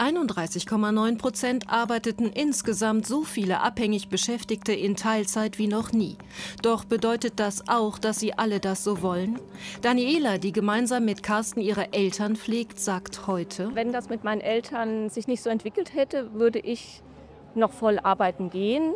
31,9% arbeiteten insgesamt so viele abhängig Beschäftigte in Teilzeit wie noch nie. Doch bedeutet das auch, dass sie alle das so wollen? Daniela, die gemeinsam mit Carsten ihre Eltern pflegt, sagt heute: Wenn das mit meinen Eltern sich nicht so entwickelt hätte, würde ich noch voll arbeiten gehen.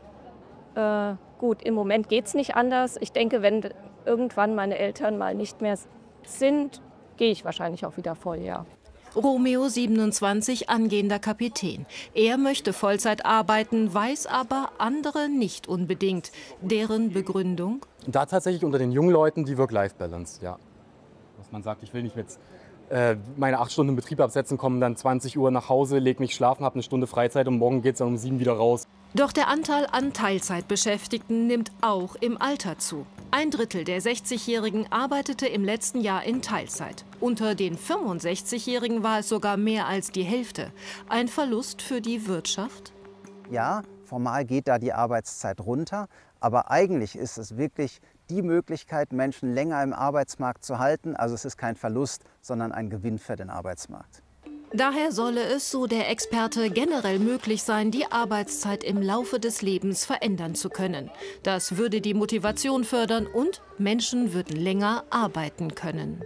Gut, im Moment geht es nicht anders. Ich denke, wenn irgendwann meine Eltern mal nicht mehr sind, gehe ich wahrscheinlich auch wieder voll, ja. Romeo, 27, angehender Kapitän. Er möchte Vollzeit arbeiten, weiß aber andere nicht unbedingt. Deren Begründung? Da tatsächlich unter den jungen Leuten die Work-Life-Balance, ja. Dass man sagt, ich will nicht jetzt meine 8 Stunden im Betrieb absetzen, komme dann 20 Uhr nach Hause, lege mich schlafen, habe eine Stunde Freizeit und morgen geht es dann um 7 wieder raus. Doch der Anteil an Teilzeitbeschäftigten nimmt auch im Alter zu. 1/3 der 60-Jährigen arbeitete im letzten Jahr in Teilzeit. Unter den 65-Jährigen war es sogar mehr als die Hälfte. Ein Verlust für die Wirtschaft? Ja, formal geht da die Arbeitszeit runter, aber eigentlich ist es wirklich die Möglichkeit, Menschen länger im Arbeitsmarkt zu halten. Also es ist kein Verlust, sondern ein Gewinn für den Arbeitsmarkt. Daher solle es, so der Experte, generell möglich sein, die Arbeitszeit im Laufe des Lebens verändern zu können. Das würde die Motivation fördern und Menschen würden länger arbeiten können.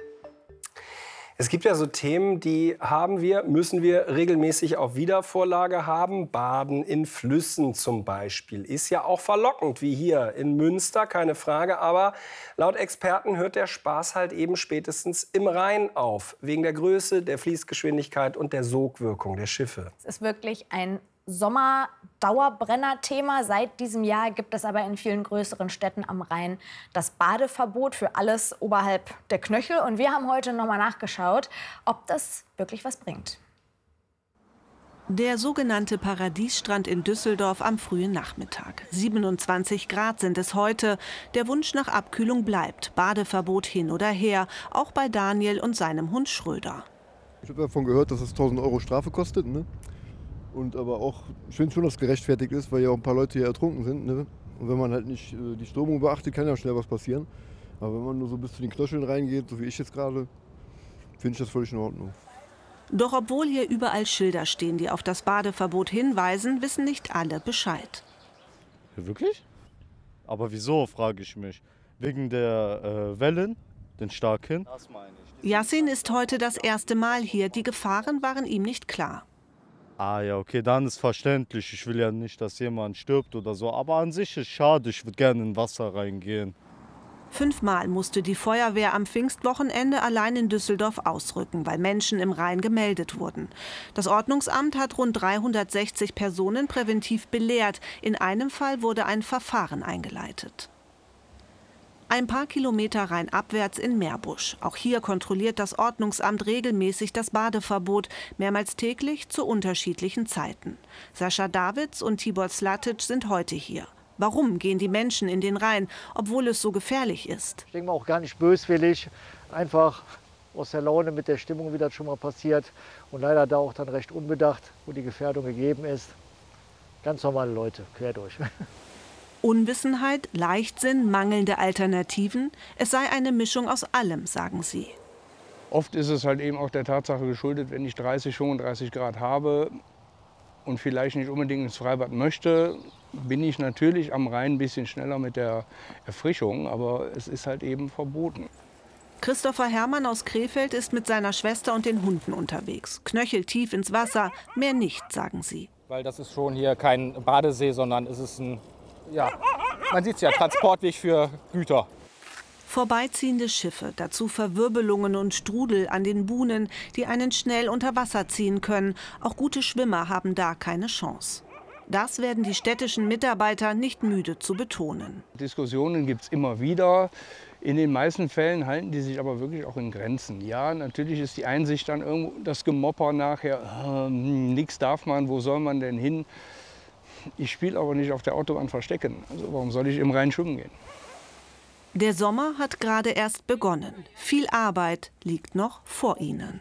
Es gibt ja so Themen, die müssen wir regelmäßig auf Wiedervorlage haben. Baden in Flüssen zum Beispiel ist ja auch verlockend, wie hier in Münster, keine Frage. Aber laut Experten hört der Spaß halt eben spätestens im Rhein auf. Wegen der Größe, der Fließgeschwindigkeit und der Sogwirkung der Schiffe. Es ist wirklich ein Sommer-Dauerbrenner-Thema. Seit diesem Jahr gibt es aber in vielen größeren Städten am Rhein das Badeverbot für alles oberhalb der Knöchel. Und wir haben heute noch mal nachgeschaut, ob das wirklich was bringt. Der sogenannte Paradiesstrand in Düsseldorf am frühen Nachmittag. 27 Grad sind es heute. Der Wunsch nach Abkühlung bleibt. Badeverbot hin oder her, auch bei Daniel und seinem Hund Schröder. Ich habe davon gehört, dass es 1.000 € Strafe kostet, ne? Und aber auch, ich finde schon, dass es gerechtfertigt ist, weil ja auch ein paar Leute hier ertrunken sind. Ne? Und wenn man halt nicht die Strömung beachtet, kann ja schnell was passieren. Aber wenn man nur so bis zu den Knöcheln reingeht, so wie ich jetzt gerade, finde ich das völlig in Ordnung. Doch obwohl hier überall Schilder stehen, die auf das Badeverbot hinweisen, wissen nicht alle Bescheid. Wirklich? Aber wieso, frage ich mich. Wegen der Wellen, den starken? Das meine ich. Yassin ist heute das erste Mal hier. Die Gefahren waren ihm nicht klar. Ah ja, okay, dann ist verständlich. Ich will ja nicht, dass jemand stirbt oder so. Aber an sich ist schade, ich würde gerne in Wasser reingehen. 5-mal musste die Feuerwehr am Pfingstwochenende allein in Düsseldorf ausrücken, weil Menschen im Rhein gemeldet wurden. Das Ordnungsamt hat rund 360 Personen präventiv belehrt. In einem Fall wurde ein Verfahren eingeleitet. Ein paar Kilometer rheinabwärts in Meerbusch. Auch hier kontrolliert das Ordnungsamt regelmäßig das Badeverbot, mehrmals täglich zu unterschiedlichen Zeiten. Sascha Davids und Tibor Slatic sind heute hier. Warum gehen die Menschen in den Rhein, obwohl es so gefährlich ist? Ich denke mal auch gar nicht böswillig, einfach aus der Laune mit der Stimmung, wie das schon mal passiert. Und leider da auch dann recht unbedacht, wo die Gefährdung gegeben ist. Ganz normale Leute, quer durch. Unwissenheit, Leichtsinn, mangelnde Alternativen. Es sei eine Mischung aus allem, sagen sie. Oft ist es halt eben auch der Tatsache geschuldet, wenn ich 30, 35 Grad habe und vielleicht nicht unbedingt ins Freibad möchte, bin ich natürlich am Rhein ein bisschen schneller mit der Erfrischung, aber es ist halt eben verboten. Christopher Herrmann aus Krefeld ist mit seiner Schwester und den Hunden unterwegs. Knöcheltief ins Wasser, mehr nicht, sagen sie. Weil das ist schon hier kein Badesee, sondern es ist ein, ja, man sieht es ja, Transportweg für Güter. Vorbeiziehende Schiffe, dazu Verwirbelungen und Strudel an den Buhnen, die einen schnell unter Wasser ziehen können. Auch gute Schwimmer haben da keine Chance. Das werden die städtischen Mitarbeiter nicht müde zu betonen. Diskussionen gibt es immer wieder. In den meisten Fällen halten die sich aber wirklich auch in Grenzen. Ja, natürlich ist die Einsicht dann irgendwo das Gemopper nachher, nichts darf man, wo soll man denn hin? Ich spiele aber nicht auf der Autobahn Verstecken. Also warum soll ich im Rhein schwimmen gehen? Der Sommer hat gerade erst begonnen. Viel Arbeit liegt noch vor ihnen.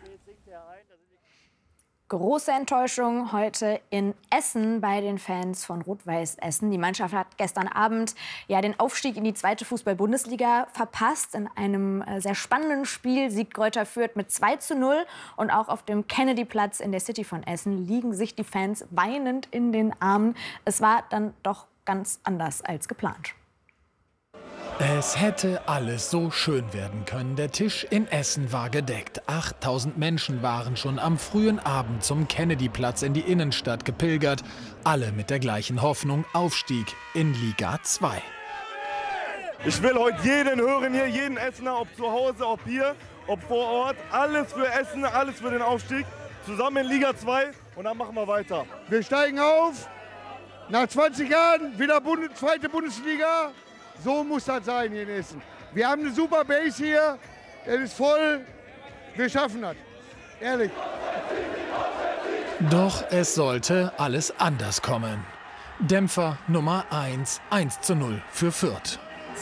Große Enttäuschung heute in Essen bei den Fans von Rot-Weiß Essen. Die Mannschaft hat gestern Abend ja den Aufstieg in die 2. Fußball-Bundesliga verpasst. In einem sehr spannenden Spiel siegt Greuther Fürth mit 2:0. Und auch auf dem Kennedy-Platz in der City von Essen liegen sich die Fans weinend in den Armen. Es war dann doch ganz anders als geplant. Es hätte alles so schön werden können. Der Tisch in Essen war gedeckt. 8000 Menschen waren schon am frühen Abend zum Kennedy-Platz in die Innenstadt gepilgert. Alle mit der gleichen Hoffnung: Aufstieg in Liga 2. Ich will heute jeden hören hier, jeden Essener, ob zu Hause, ob hier, ob vor Ort. Alles für Essen, alles für den Aufstieg. Zusammen in Liga 2 und dann machen wir weiter. Wir steigen auf. Nach 20 Jahren wieder zweite Bundesliga. So muss das sein hier in Essen. Wir haben eine super Base hier, es ist voll, wir schaffen das, ehrlich. Doch es sollte alles anders kommen. Dämpfer Nummer 1, 1:0 für Fürth.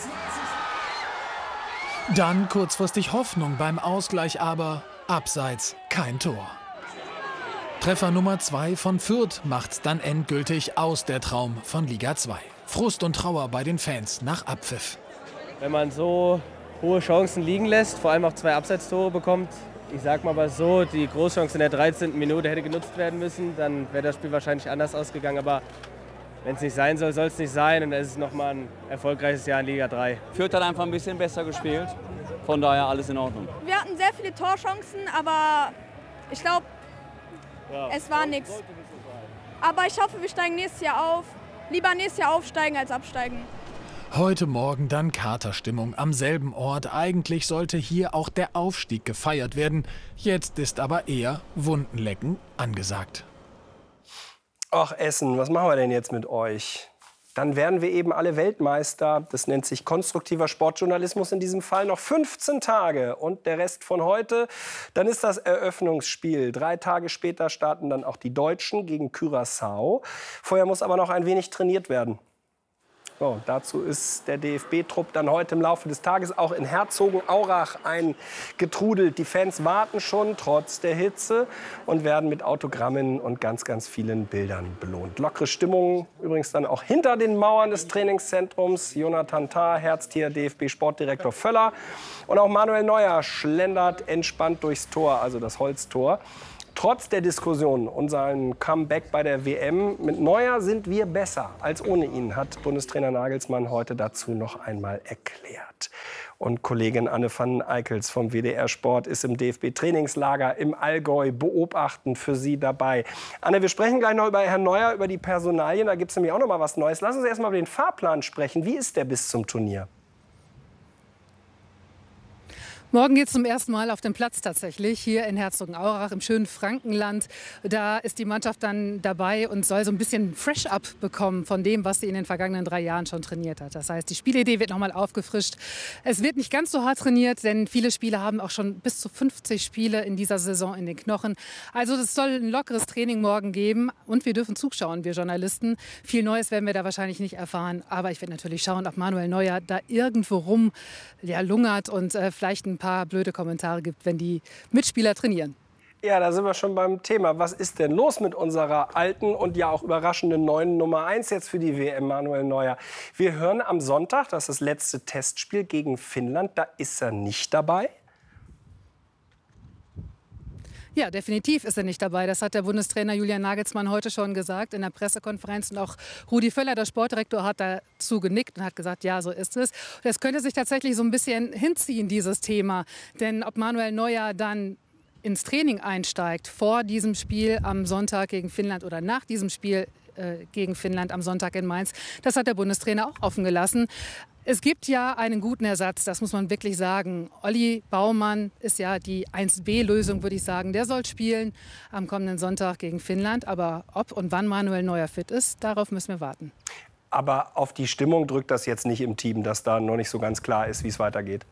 Dann kurzfristig Hoffnung beim Ausgleich, aber abseits kein Tor. Treffer Nummer 2 von Fürth macht's dann endgültig aus, der Traum von Liga 2. Frust und Trauer bei den Fans nach Abpfiff. Wenn man so hohe Chancen liegen lässt, vor allem auch 2 Abseitstore bekommt, ich sag mal aber so, die Großchance in der 13. Minute hätte genutzt werden müssen, dann wäre das Spiel wahrscheinlich anders ausgegangen. Aber wenn es nicht sein soll, soll es nicht sein. Und dann ist es nochmal ein erfolgreiches Jahr in Liga 3. Fürth hat einfach ein bisschen besser gespielt, von daher alles in Ordnung. Wir hatten sehr viele Torchancen, aber ich glaube, es war nichts. Aber ich hoffe, wir steigen nächstes Jahr auf. Lieber nächstes Jahr aufsteigen als absteigen. Heute Morgen dann Katerstimmung am selben Ort. Eigentlich sollte hier auch der Aufstieg gefeiert werden. Jetzt ist aber eher Wundenlecken angesagt. Ach Essen, was machen wir denn jetzt mit euch? Dann werden wir eben alle Weltmeister. Das nennt sich konstruktiver Sportjournalismus in diesem Fall. Noch 15 Tage und der Rest von heute. Dann ist das Eröffnungsspiel. 3 Tage später starten dann auch die Deutschen gegen Curaçao. Vorher muss aber noch ein wenig trainiert werden. So, dazu ist der DFB-Trupp dann heute im Laufe des Tages auch in Herzogenaurach eingetrudelt. Die Fans warten schon trotz der Hitze und werden mit Autogrammen und ganz, ganz vielen Bildern belohnt. Lockere Stimmung übrigens dann auch hinter den Mauern des Trainingszentrums. Jonathan Tah, Herztier, DFB-Sportdirektor Völler und auch Manuel Neuer schlendert entspannt durchs Tor, also das Holztor. Trotz der Diskussion und seinem Comeback bei der WM mit Neuer sind wir besser als ohne ihn, hat Bundestrainer Nagelsmann heute dazu noch einmal erklärt. Und Kollegin Anne van Eickels vom WDR Sport ist im DFB-Trainingslager im Allgäu beobachtend für Sie dabei. Anne, wir sprechen gleich noch über Herrn Neuer, über die Personalien. Da gibt es nämlich auch noch mal was Neues. Lass uns erst mal über den Fahrplan sprechen. Wie ist der bis zum Turnier? Morgen geht es zum ersten Mal auf den Platz tatsächlich, hier in Herzogenaurach im schönen Frankenland. Da ist die Mannschaft dann dabei und soll so ein bisschen Fresh-Up bekommen von dem, was sie in den vergangenen 3 Jahren schon trainiert hat. Das heißt, die Spielidee wird noch mal aufgefrischt. Es wird nicht ganz so hart trainiert, denn viele Spieler haben auch schon bis zu 50 Spiele in dieser Saison in den Knochen. Also es soll ein lockeres Training morgen geben und wir dürfen zuschauen, wir Journalisten. Viel Neues werden wir da wahrscheinlich nicht erfahren, aber ich werde natürlich schauen, ob Manuel Neuer da irgendwo lungert und vielleicht ein paar blöde Kommentare gibt, wenn die Mitspieler trainieren. Ja, da sind wir schon beim Thema. Was ist denn los mit unserer alten und ja auch überraschenden neuen Nummer 1 jetzt für die WM, Manuel Neuer? Wir hören am Sonntag, das ist das letzte Testspiel gegen Finnland. Da ist er nicht dabei. Ja, definitiv ist er nicht dabei. Das hat der Bundestrainer Julian Nagelsmann heute schon gesagt in der Pressekonferenz. Und auch Rudi Völler, der Sportdirektor, hat dazu genickt und hat gesagt, ja, so ist es. Das könnte sich tatsächlich so ein bisschen hinziehen, dieses Thema. Denn ob Manuel Neuer dann ins Training einsteigt vor diesem Spiel am Sonntag gegen Finnland oder nach diesem Spiel gegen Finnland am Sonntag in Mainz, das hat der Bundestrainer auch offen gelassen. Es gibt ja einen guten Ersatz, das muss man wirklich sagen. Olli Baumann ist ja die 1B-Lösung, würde ich sagen. Der soll spielen am kommenden Sonntag gegen Finnland. Aber ob und wann Manuel Neuer fit ist, darauf müssen wir warten. Aber auf die Stimmung drückt das jetzt nicht im Team, dass da noch nicht so ganz klar ist, wie es weitergeht.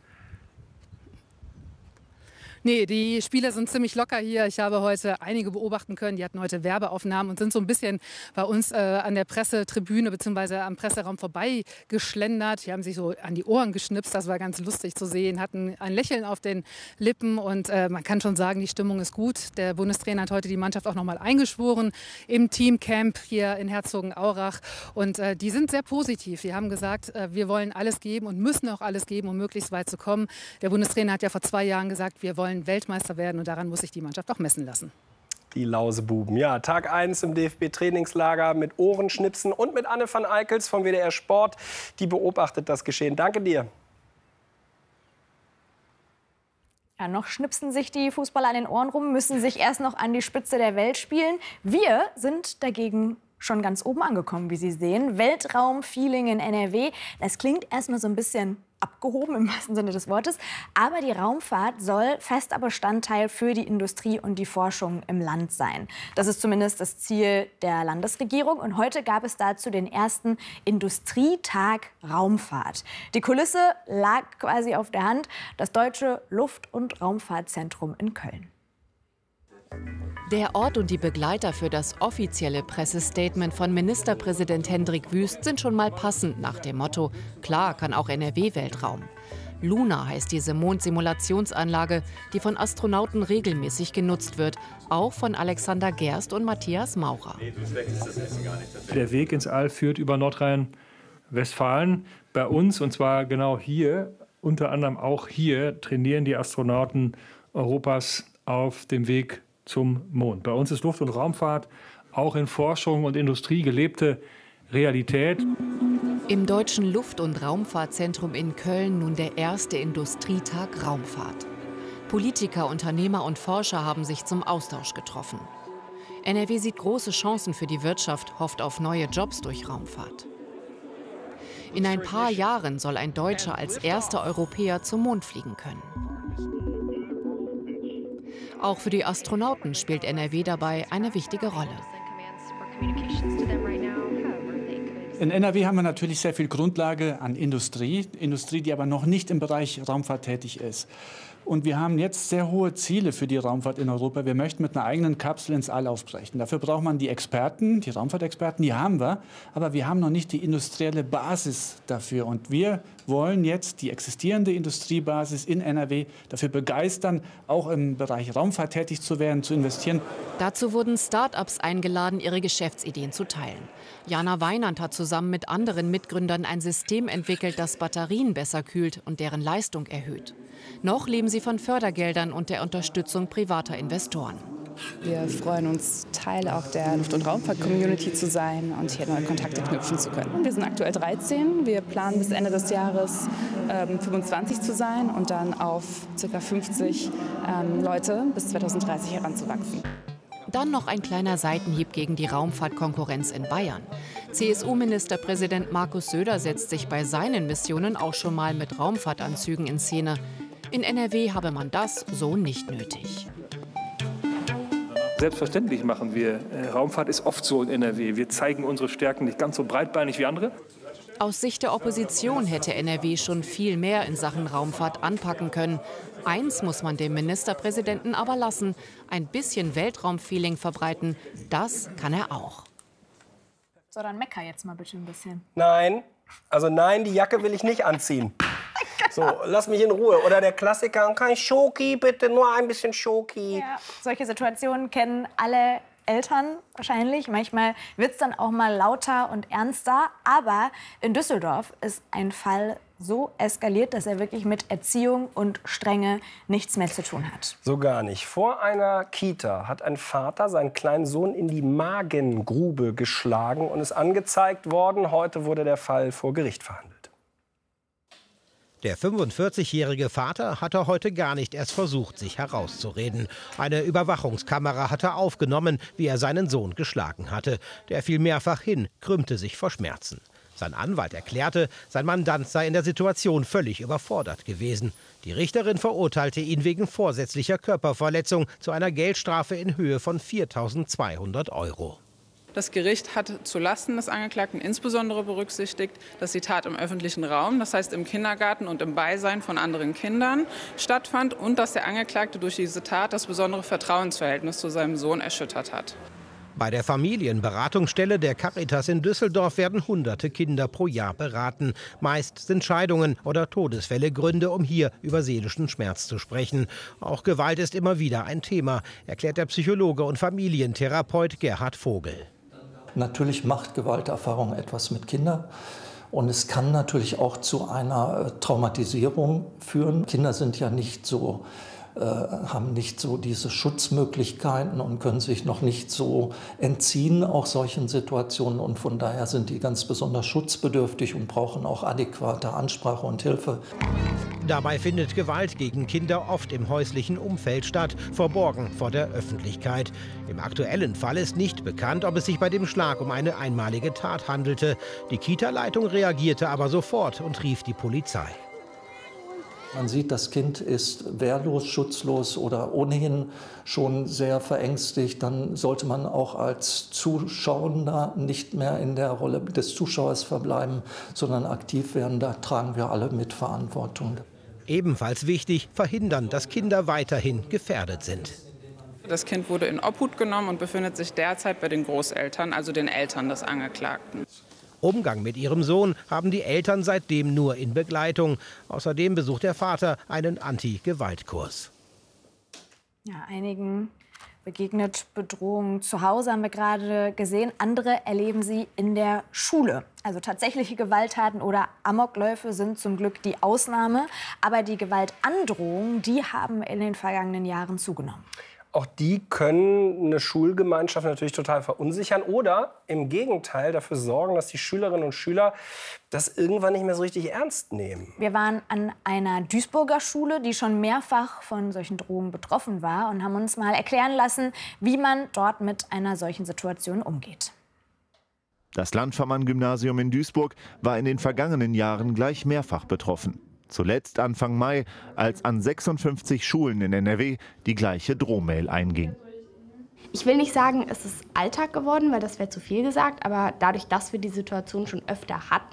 Nee, die Spieler sind ziemlich locker hier. Ich habe heute einige beobachten können. Die hatten heute Werbeaufnahmen und sind so ein bisschen bei uns an der Pressetribüne bzw. am Presseraum vorbeigeschlendert. Die haben sich so an die Ohren geschnipst. Das war ganz lustig zu sehen. Hatten ein Lächeln auf den Lippen und man kann schon sagen, die Stimmung ist gut. Der Bundestrainer hat heute die Mannschaft auch noch mal eingeschworen im Teamcamp hier in Herzogenaurach. Und die sind sehr positiv. Die haben gesagt, wir wollen alles geben und müssen auch alles geben, um möglichst weit zu kommen. Der Bundestrainer hat ja vor 2 Jahren gesagt, wir wollen Weltmeister werden und daran muss sich die Mannschaft auch messen lassen. Die Lausebuben. Ja, Tag 1 im DFB-Trainingslager mit Ohrenschnipsen und mit Anne van Eickels vom WDR Sport. Die beobachtet das Geschehen. Danke dir. Ja, noch schnipsen sich die Fußballer an den Ohren rum, müssen sich erst noch an die Spitze der Welt spielen. Wir sind dagegen schon ganz oben angekommen, wie Sie sehen. Weltraumfeeling in NRW. Das klingt erstmal so ein bisschen abgehoben im wahrsten Sinne des Wortes. Aber die Raumfahrt soll fester Bestandteil für die Industrie und die Forschung im Land sein. Das ist zumindest das Ziel der Landesregierung. Und heute gab es dazu den ersten Industrietag Raumfahrt. Die Kulisse lag quasi auf der Hand. Das Deutsche Luft- und Raumfahrtzentrum in Köln. Der Ort und die Begleiter für das offizielle Pressestatement von Ministerpräsident Hendrik Wüst sind schon mal passend nach dem Motto: Klar kann auch NRW Weltraum. Luna heißt diese Mondsimulationsanlage, die von Astronauten regelmäßig genutzt wird, auch von Alexander Gerst und Matthias Maurer. Der Weg ins All führt über Nordrhein-Westfalen. Bei uns, und zwar genau hier, unter anderem auch hier, trainieren die Astronauten Europas auf dem Weg zum Mond. Bei uns ist Luft- und Raumfahrt auch in Forschung und Industrie gelebte Realität. Im Deutschen Luft- und Raumfahrtzentrum in Köln nun der erste Industrietag Raumfahrt. Politiker, Unternehmer und Forscher haben sich zum Austausch getroffen. NRW sieht große Chancen für die Wirtschaft, hofft auf neue Jobs durch Raumfahrt. In ein paar Jahren soll ein Deutscher als erster Europäer zum Mond fliegen können. Auch für die Astronauten spielt NRW dabei eine wichtige Rolle. In NRW haben wir natürlich sehr viel Grundlage an Industrie, die aber noch nicht im Bereich Raumfahrt tätig ist. Und wir haben jetzt sehr hohe Ziele für die Raumfahrt in Europa. Wir möchten mit einer eigenen Kapsel ins All aufbrechen. Dafür braucht man die Experten, die Raumfahrtexperten, die haben wir. Aber wir haben noch nicht die industrielle Basis dafür. Und wir wollen jetzt die existierende Industriebasis in NRW dafür begeistern, auch im Bereich Raumfahrt tätig zu werden, zu investieren. Dazu wurden Start-ups eingeladen, ihre Geschäftsideen zu teilen. Jana Weinand hat zusammen mit anderen Mitgründern ein System entwickelt, das Batterien besser kühlt und deren Leistung erhöht. Noch leben sie von Fördergeldern und der Unterstützung privater Investoren. Wir freuen uns, Teil auch der Luft- und Raumfahrt-Community zu sein und hier neue Kontakte knüpfen zu können. Wir sind aktuell 13. Wir planen bis Ende des Jahres 25 zu sein und dann auf ca. 50 Leute bis 2030 heranzuwachsen. Dann noch ein kleiner Seitenhieb gegen die Raumfahrtkonkurrenz in Bayern. CSU-Ministerpräsident Markus Söder setzt sich bei seinen Missionen auch schon mal mit Raumfahrtanzügen in Szene. In NRW habe man das so nicht nötig. Selbstverständlich machen wir. Raumfahrt ist oft so in NRW. Wir zeigen unsere Stärken nicht ganz so breitbeinig wie andere. Aus Sicht der Opposition hätte NRW schon viel mehr in Sachen Raumfahrt anpacken können. Eins muss man dem Ministerpräsidenten aber lassen: ein bisschen Weltraumfeeling verbreiten, das kann er auch. So, dann mecker jetzt mal bitte ein bisschen. Nein, also nein, die Jacke will ich nicht anziehen. So, lass mich in Ruhe. Oder der Klassiker, kein Schoki, bitte, nur ein bisschen Schoki. Ja, solche Situationen kennen alle Eltern wahrscheinlich. Manchmal wird es dann auch mal lauter und ernster. Aber in Düsseldorf ist ein Fall so eskaliert, dass er wirklich mit Erziehung und Strenge nichts mehr zu tun hat. So gar nicht. Vor einer Kita hat ein Vater seinen kleinen Sohn in die Magengrube geschlagen und ist angezeigt worden. Heute wurde der Fall vor Gericht verhandelt. Der 45-jährige Vater hatte heute gar nicht erst versucht, sich herauszureden. Eine Überwachungskamera hatte aufgenommen, wie er seinen Sohn geschlagen hatte. Der fiel mehrfach hin, krümmte sich vor Schmerzen. Sein Anwalt erklärte, sein Mandant sei in der Situation völlig überfordert gewesen. Die Richterin verurteilte ihn wegen vorsätzlicher Körperverletzung zu einer Geldstrafe in Höhe von 4.200 €. Das Gericht hat zulasten des Angeklagten insbesondere berücksichtigt, dass die Tat im öffentlichen Raum, das heißt im Kindergarten und im Beisein von anderen Kindern, stattfand und dass der Angeklagte durch diese Tat das besondere Vertrauensverhältnis zu seinem Sohn erschüttert hat. Bei der Familienberatungsstelle der Caritas in Düsseldorf werden hunderte Kinder pro Jahr beraten. Meist sind Scheidungen oder Todesfälle Gründe, um hier über seelischen Schmerz zu sprechen. Auch Gewalt ist immer wieder ein Thema, erklärt der Psychologe und Familientherapeut Gerhard Vogel. Natürlich macht Gewalterfahrung etwas mit Kindern. Und es kann natürlich auch zu einer Traumatisierung führen. Kinder sind ja nicht so, haben nicht so diese Schutzmöglichkeiten und können sich noch nicht so entziehen, auch solchen Situationen. Und von daher sind die ganz besonders schutzbedürftig und brauchen auch adäquate Ansprache und Hilfe. Dabei findet Gewalt gegen Kinder oft im häuslichen Umfeld statt, verborgen vor der Öffentlichkeit. Im aktuellen Fall ist nicht bekannt, ob es sich bei dem Schlag um eine einmalige Tat handelte. Die Kita-Leitung reagierte aber sofort und rief die Polizei. Man sieht, das Kind ist wehrlos, schutzlos oder ohnehin schon sehr verängstigt. Dann sollte man auch als Zuschauender nicht mehr in der Rolle des Zuschauers verbleiben, sondern aktiv werden. Da tragen wir alle mit Verantwortung. Ebenfalls wichtig, verhindern, dass Kinder weiterhin gefährdet sind. Das Kind wurde in Obhut genommen und befindet sich derzeit bei den Großeltern, also den Eltern des Angeklagten. Umgang mit ihrem Sohn haben die Eltern seitdem nur in Begleitung. Außerdem besucht der Vater einen Anti-Gewalt-Kurs. Ja, einigen begegnet Bedrohung zu Hause, haben wir gerade gesehen. Andere erleben sie in der Schule. Also tatsächliche Gewalttaten oder Amokläufe sind zum Glück die Ausnahme. Aber die Gewaltandrohungen, die haben in den vergangenen Jahren zugenommen. Auch die können eine Schulgemeinschaft natürlich total verunsichern oder im Gegenteil dafür sorgen, dass die Schülerinnen und Schüler das irgendwann nicht mehr so richtig ernst nehmen. Wir waren an einer Duisburger Schule, die schon mehrfach von solchen Drohungen betroffen war und haben uns mal erklären lassen, wie man dort mit einer solchen Situation umgeht. Das Landvermann-Gymnasium in Duisburg war in den vergangenen Jahren gleich mehrfach betroffen. Zuletzt Anfang Mai, als an 56 Schulen in NRW die gleiche Drohmail einging. Ich will nicht sagen, es ist Alltag geworden, weil das wäre zu viel gesagt. Aber dadurch, dass wir die Situation schon öfter hatten,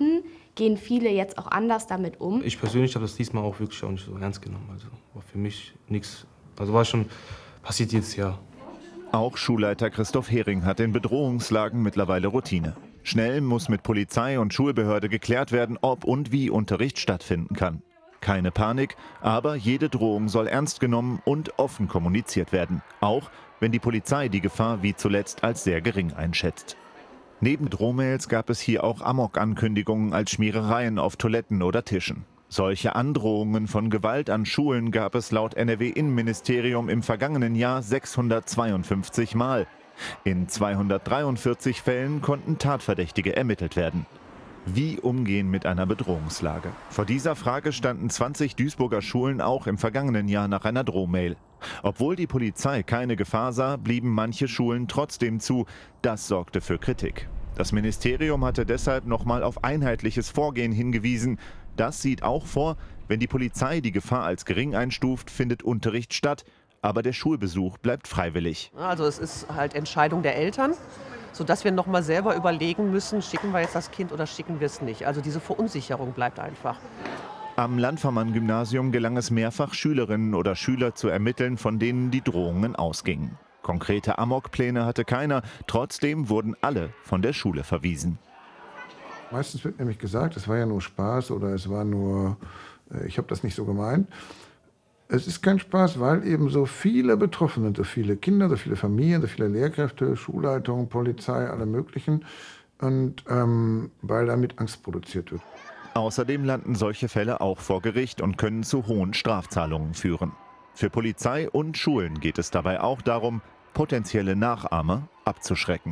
gehen viele jetzt auch anders damit um. Ich persönlich habe das diesmal auch wirklich auch nicht so ernst genommen. Also war für mich nichts. Also war schon passiert jedes Jahr. Auch Schulleiter Christoph Hering hat in Bedrohungslagen mittlerweile Routine. Schnell muss mit Polizei und Schulbehörde geklärt werden, ob und wie Unterricht stattfinden kann. Keine Panik, aber jede Drohung soll ernst genommen und offen kommuniziert werden. Auch wenn die Polizei die Gefahr wie zuletzt als sehr gering einschätzt. Neben Drohmails gab es hier auch Amok-Ankündigungen als Schmierereien auf Toiletten oder Tischen. Solche Androhungen von Gewalt an Schulen gab es laut NRW-Innenministerium im vergangenen Jahr 652 Mal. In 243 Fällen konnten Tatverdächtige ermittelt werden. Wie umgehen mit einer Bedrohungslage? Vor dieser Frage standen 20 Duisburger Schulen auch im vergangenen Jahr nach einer Drohmail. Obwohl die Polizei keine Gefahr sah, blieben manche Schulen trotzdem zu. Das sorgte für Kritik. Das Ministerium hatte deshalb nochmal auf einheitliches Vorgehen hingewiesen. Das sieht auch vor, wenn die Polizei die Gefahr als gering einstuft, findet Unterricht statt. Aber der Schulbesuch bleibt freiwillig. Also es ist halt Entscheidung der Eltern, sodass wir noch mal selber überlegen müssen, schicken wir jetzt das Kind oder schicken wir es nicht. Also diese Verunsicherung bleibt einfach. Am Landvermann-Gymnasium gelang es mehrfach, Schülerinnen oder Schüler zu ermitteln, von denen die Drohungen ausgingen. Konkrete Amokpläne hatte keiner, trotzdem wurden alle von der Schule verwiesen. Meistens wird nämlich gesagt, es war ja nur Spaß oder es war nur, ich habe das nicht so gemeint. Es ist kein Spaß, weil eben so viele betroffen sind, so viele Kinder, so viele Familien, so viele Lehrkräfte, Schulleitungen, Polizei, alle möglichen. Und weil damit Angst produziert wird. Außerdem landen solche Fälle auch vor Gericht und können zu hohen Strafzahlungen führen. Für Polizei und Schulen geht es dabei auch darum, potenzielle Nachahmer abzuschrecken.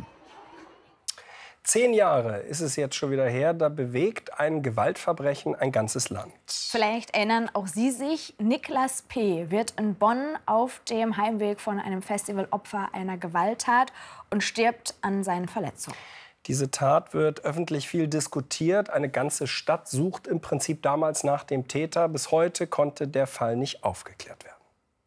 10 Jahre ist es jetzt schon wieder her, da bewegt ein Gewaltverbrechen ein ganzes Land. Vielleicht erinnern auch Sie sich, Niklas P. wird in Bonn auf dem Heimweg von einem Festival Opfer einer Gewalttat und stirbt an seinen Verletzungen. Diese Tat wird öffentlich viel diskutiert. Eine ganze Stadt sucht im Prinzip damals nach dem Täter. Bis heute konnte der Fall nicht aufgeklärt werden.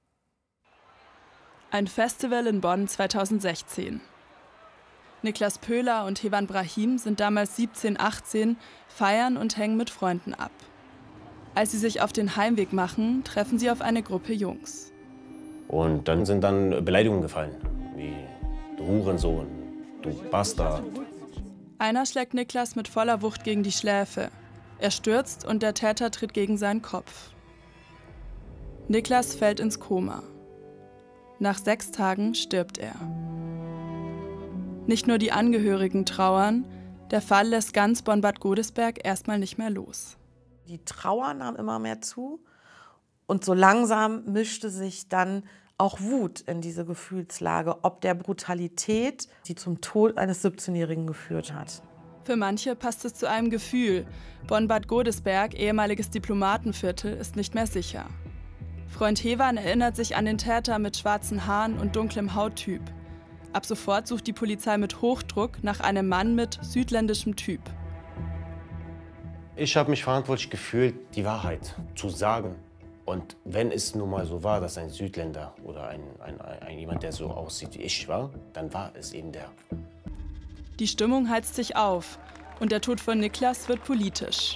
Ein Festival in Bonn 2016. Niklas Pöhler und Hevan Brahim sind damals 17, 18, feiern und hängen mit Freunden ab. Als sie sich auf den Heimweg machen, treffen sie auf eine Gruppe Jungs. Und dann sind Beleidigungen gefallen, wie du Hurensohn, du Bastard. Einer schlägt Niklas mit voller Wucht gegen die Schläfe. Er stürzt und der Täter tritt gegen seinen Kopf. Niklas fällt ins Koma. Nach 6 Tagen stirbt er. Nicht nur die Angehörigen trauern, der Fall lässt ganz Bonn-Bad Godesberg erstmal nicht mehr los. Die Trauer nahm immer mehr zu und so langsam mischte sich dann auch Wut in diese Gefühlslage, ob der Brutalität, die zum Tod eines 17-Jährigen geführt hat. Für manche passt es zu einem Gefühl. Bonn-Bad Godesberg, ehemaliges Diplomatenviertel, ist nicht mehr sicher. Freund Hevan erinnert sich an den Täter mit schwarzen Haaren und dunklem Hauttyp. Ab sofort sucht die Polizei mit Hochdruck nach einem Mann mit südländischem Typ. Ich habe mich verantwortlich gefühlt, die Wahrheit zu sagen. Und wenn es nun mal so war, dass ein Südländer oder jemand, der so aussieht wie ich war, dann war es eben der. Die Stimmung heizt sich auf und der Tod von Niklas wird politisch.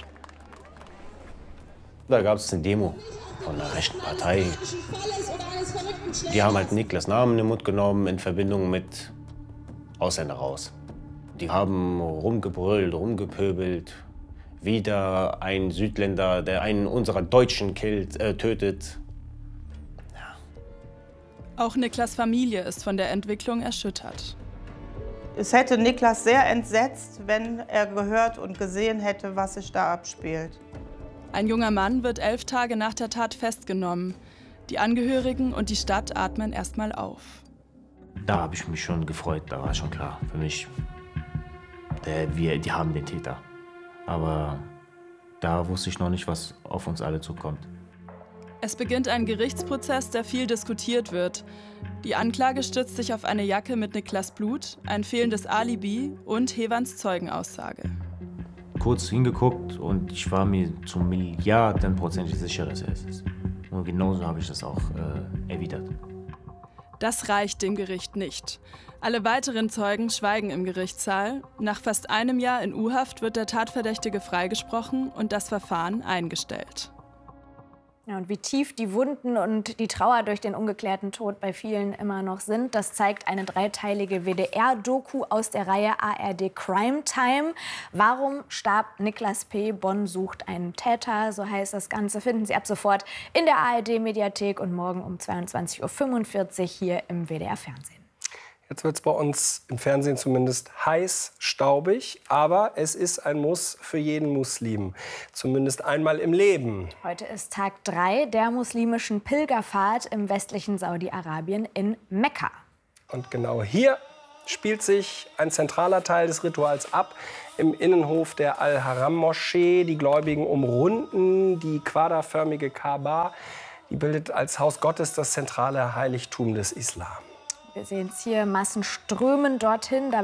Da gab es eine Demo von der rechten Partei. Die haben halt Niklas Namen in den Mund genommen in Verbindung mit Ausländer raus. Die haben rumgebrüllt, rumgepöbelt. Wieder ein Südländer, der einen unserer Deutschen tötet. Ja. Auch Niklas' Familie ist von der Entwicklung erschüttert. Es hätte Niklas sehr entsetzt, wenn er gehört und gesehen hätte, was sich da abspielt. Ein junger Mann wird 11 Tage nach der Tat festgenommen. Die Angehörigen und die Stadt atmen erstmal auf. Da habe ich mich schon gefreut, da war schon klar für mich, die haben den Täter. Aber da wusste ich noch nicht, was auf uns alle zukommt. Es beginnt ein Gerichtsprozess, der viel diskutiert wird. Die Anklage stützt sich auf eine Jacke mit Niklas Blut, ein fehlendes Alibi und Hevans Zeugenaussage. Kurz hingeguckt und ich war mir zu Milliardenprozentig sicher, dass er es ist. Und genauso habe ich das auch erwidert. Das reicht dem Gericht nicht. Alle weiteren Zeugen schweigen im Gerichtssaal. Nach fast einem Jahr in U-Haft wird der Tatverdächtige freigesprochen und das Verfahren eingestellt. Ja, und wie tief die Wunden und die Trauer durch den ungeklärten Tod bei vielen immer noch sind, das zeigt eine dreiteilige WDR-Doku aus der Reihe ARD Crime Time. Warum starb Niklas P.? Bonn sucht einen Täter, so heißt das Ganze. Finden Sie ab sofort in der ARD-Mediathek und morgen um 22:45 Uhr hier im WDR-Fernsehen. Jetzt wird es bei uns im Fernsehen zumindest heiß, staubig, aber es ist ein Muss für jeden Muslim, zumindest einmal im Leben. Heute ist Tag 3 der muslimischen Pilgerfahrt im westlichen Saudi-Arabien in Mekka. Und genau hier spielt sich ein zentraler Teil des Rituals ab. Im Innenhof der Al-Haram-Moschee. Die Gläubigen umrunden die quaderförmige Kaaba. Die bildet als Haus Gottes das zentrale Heiligtum des Islam. Wir sehen es hier, Massen strömen dorthin.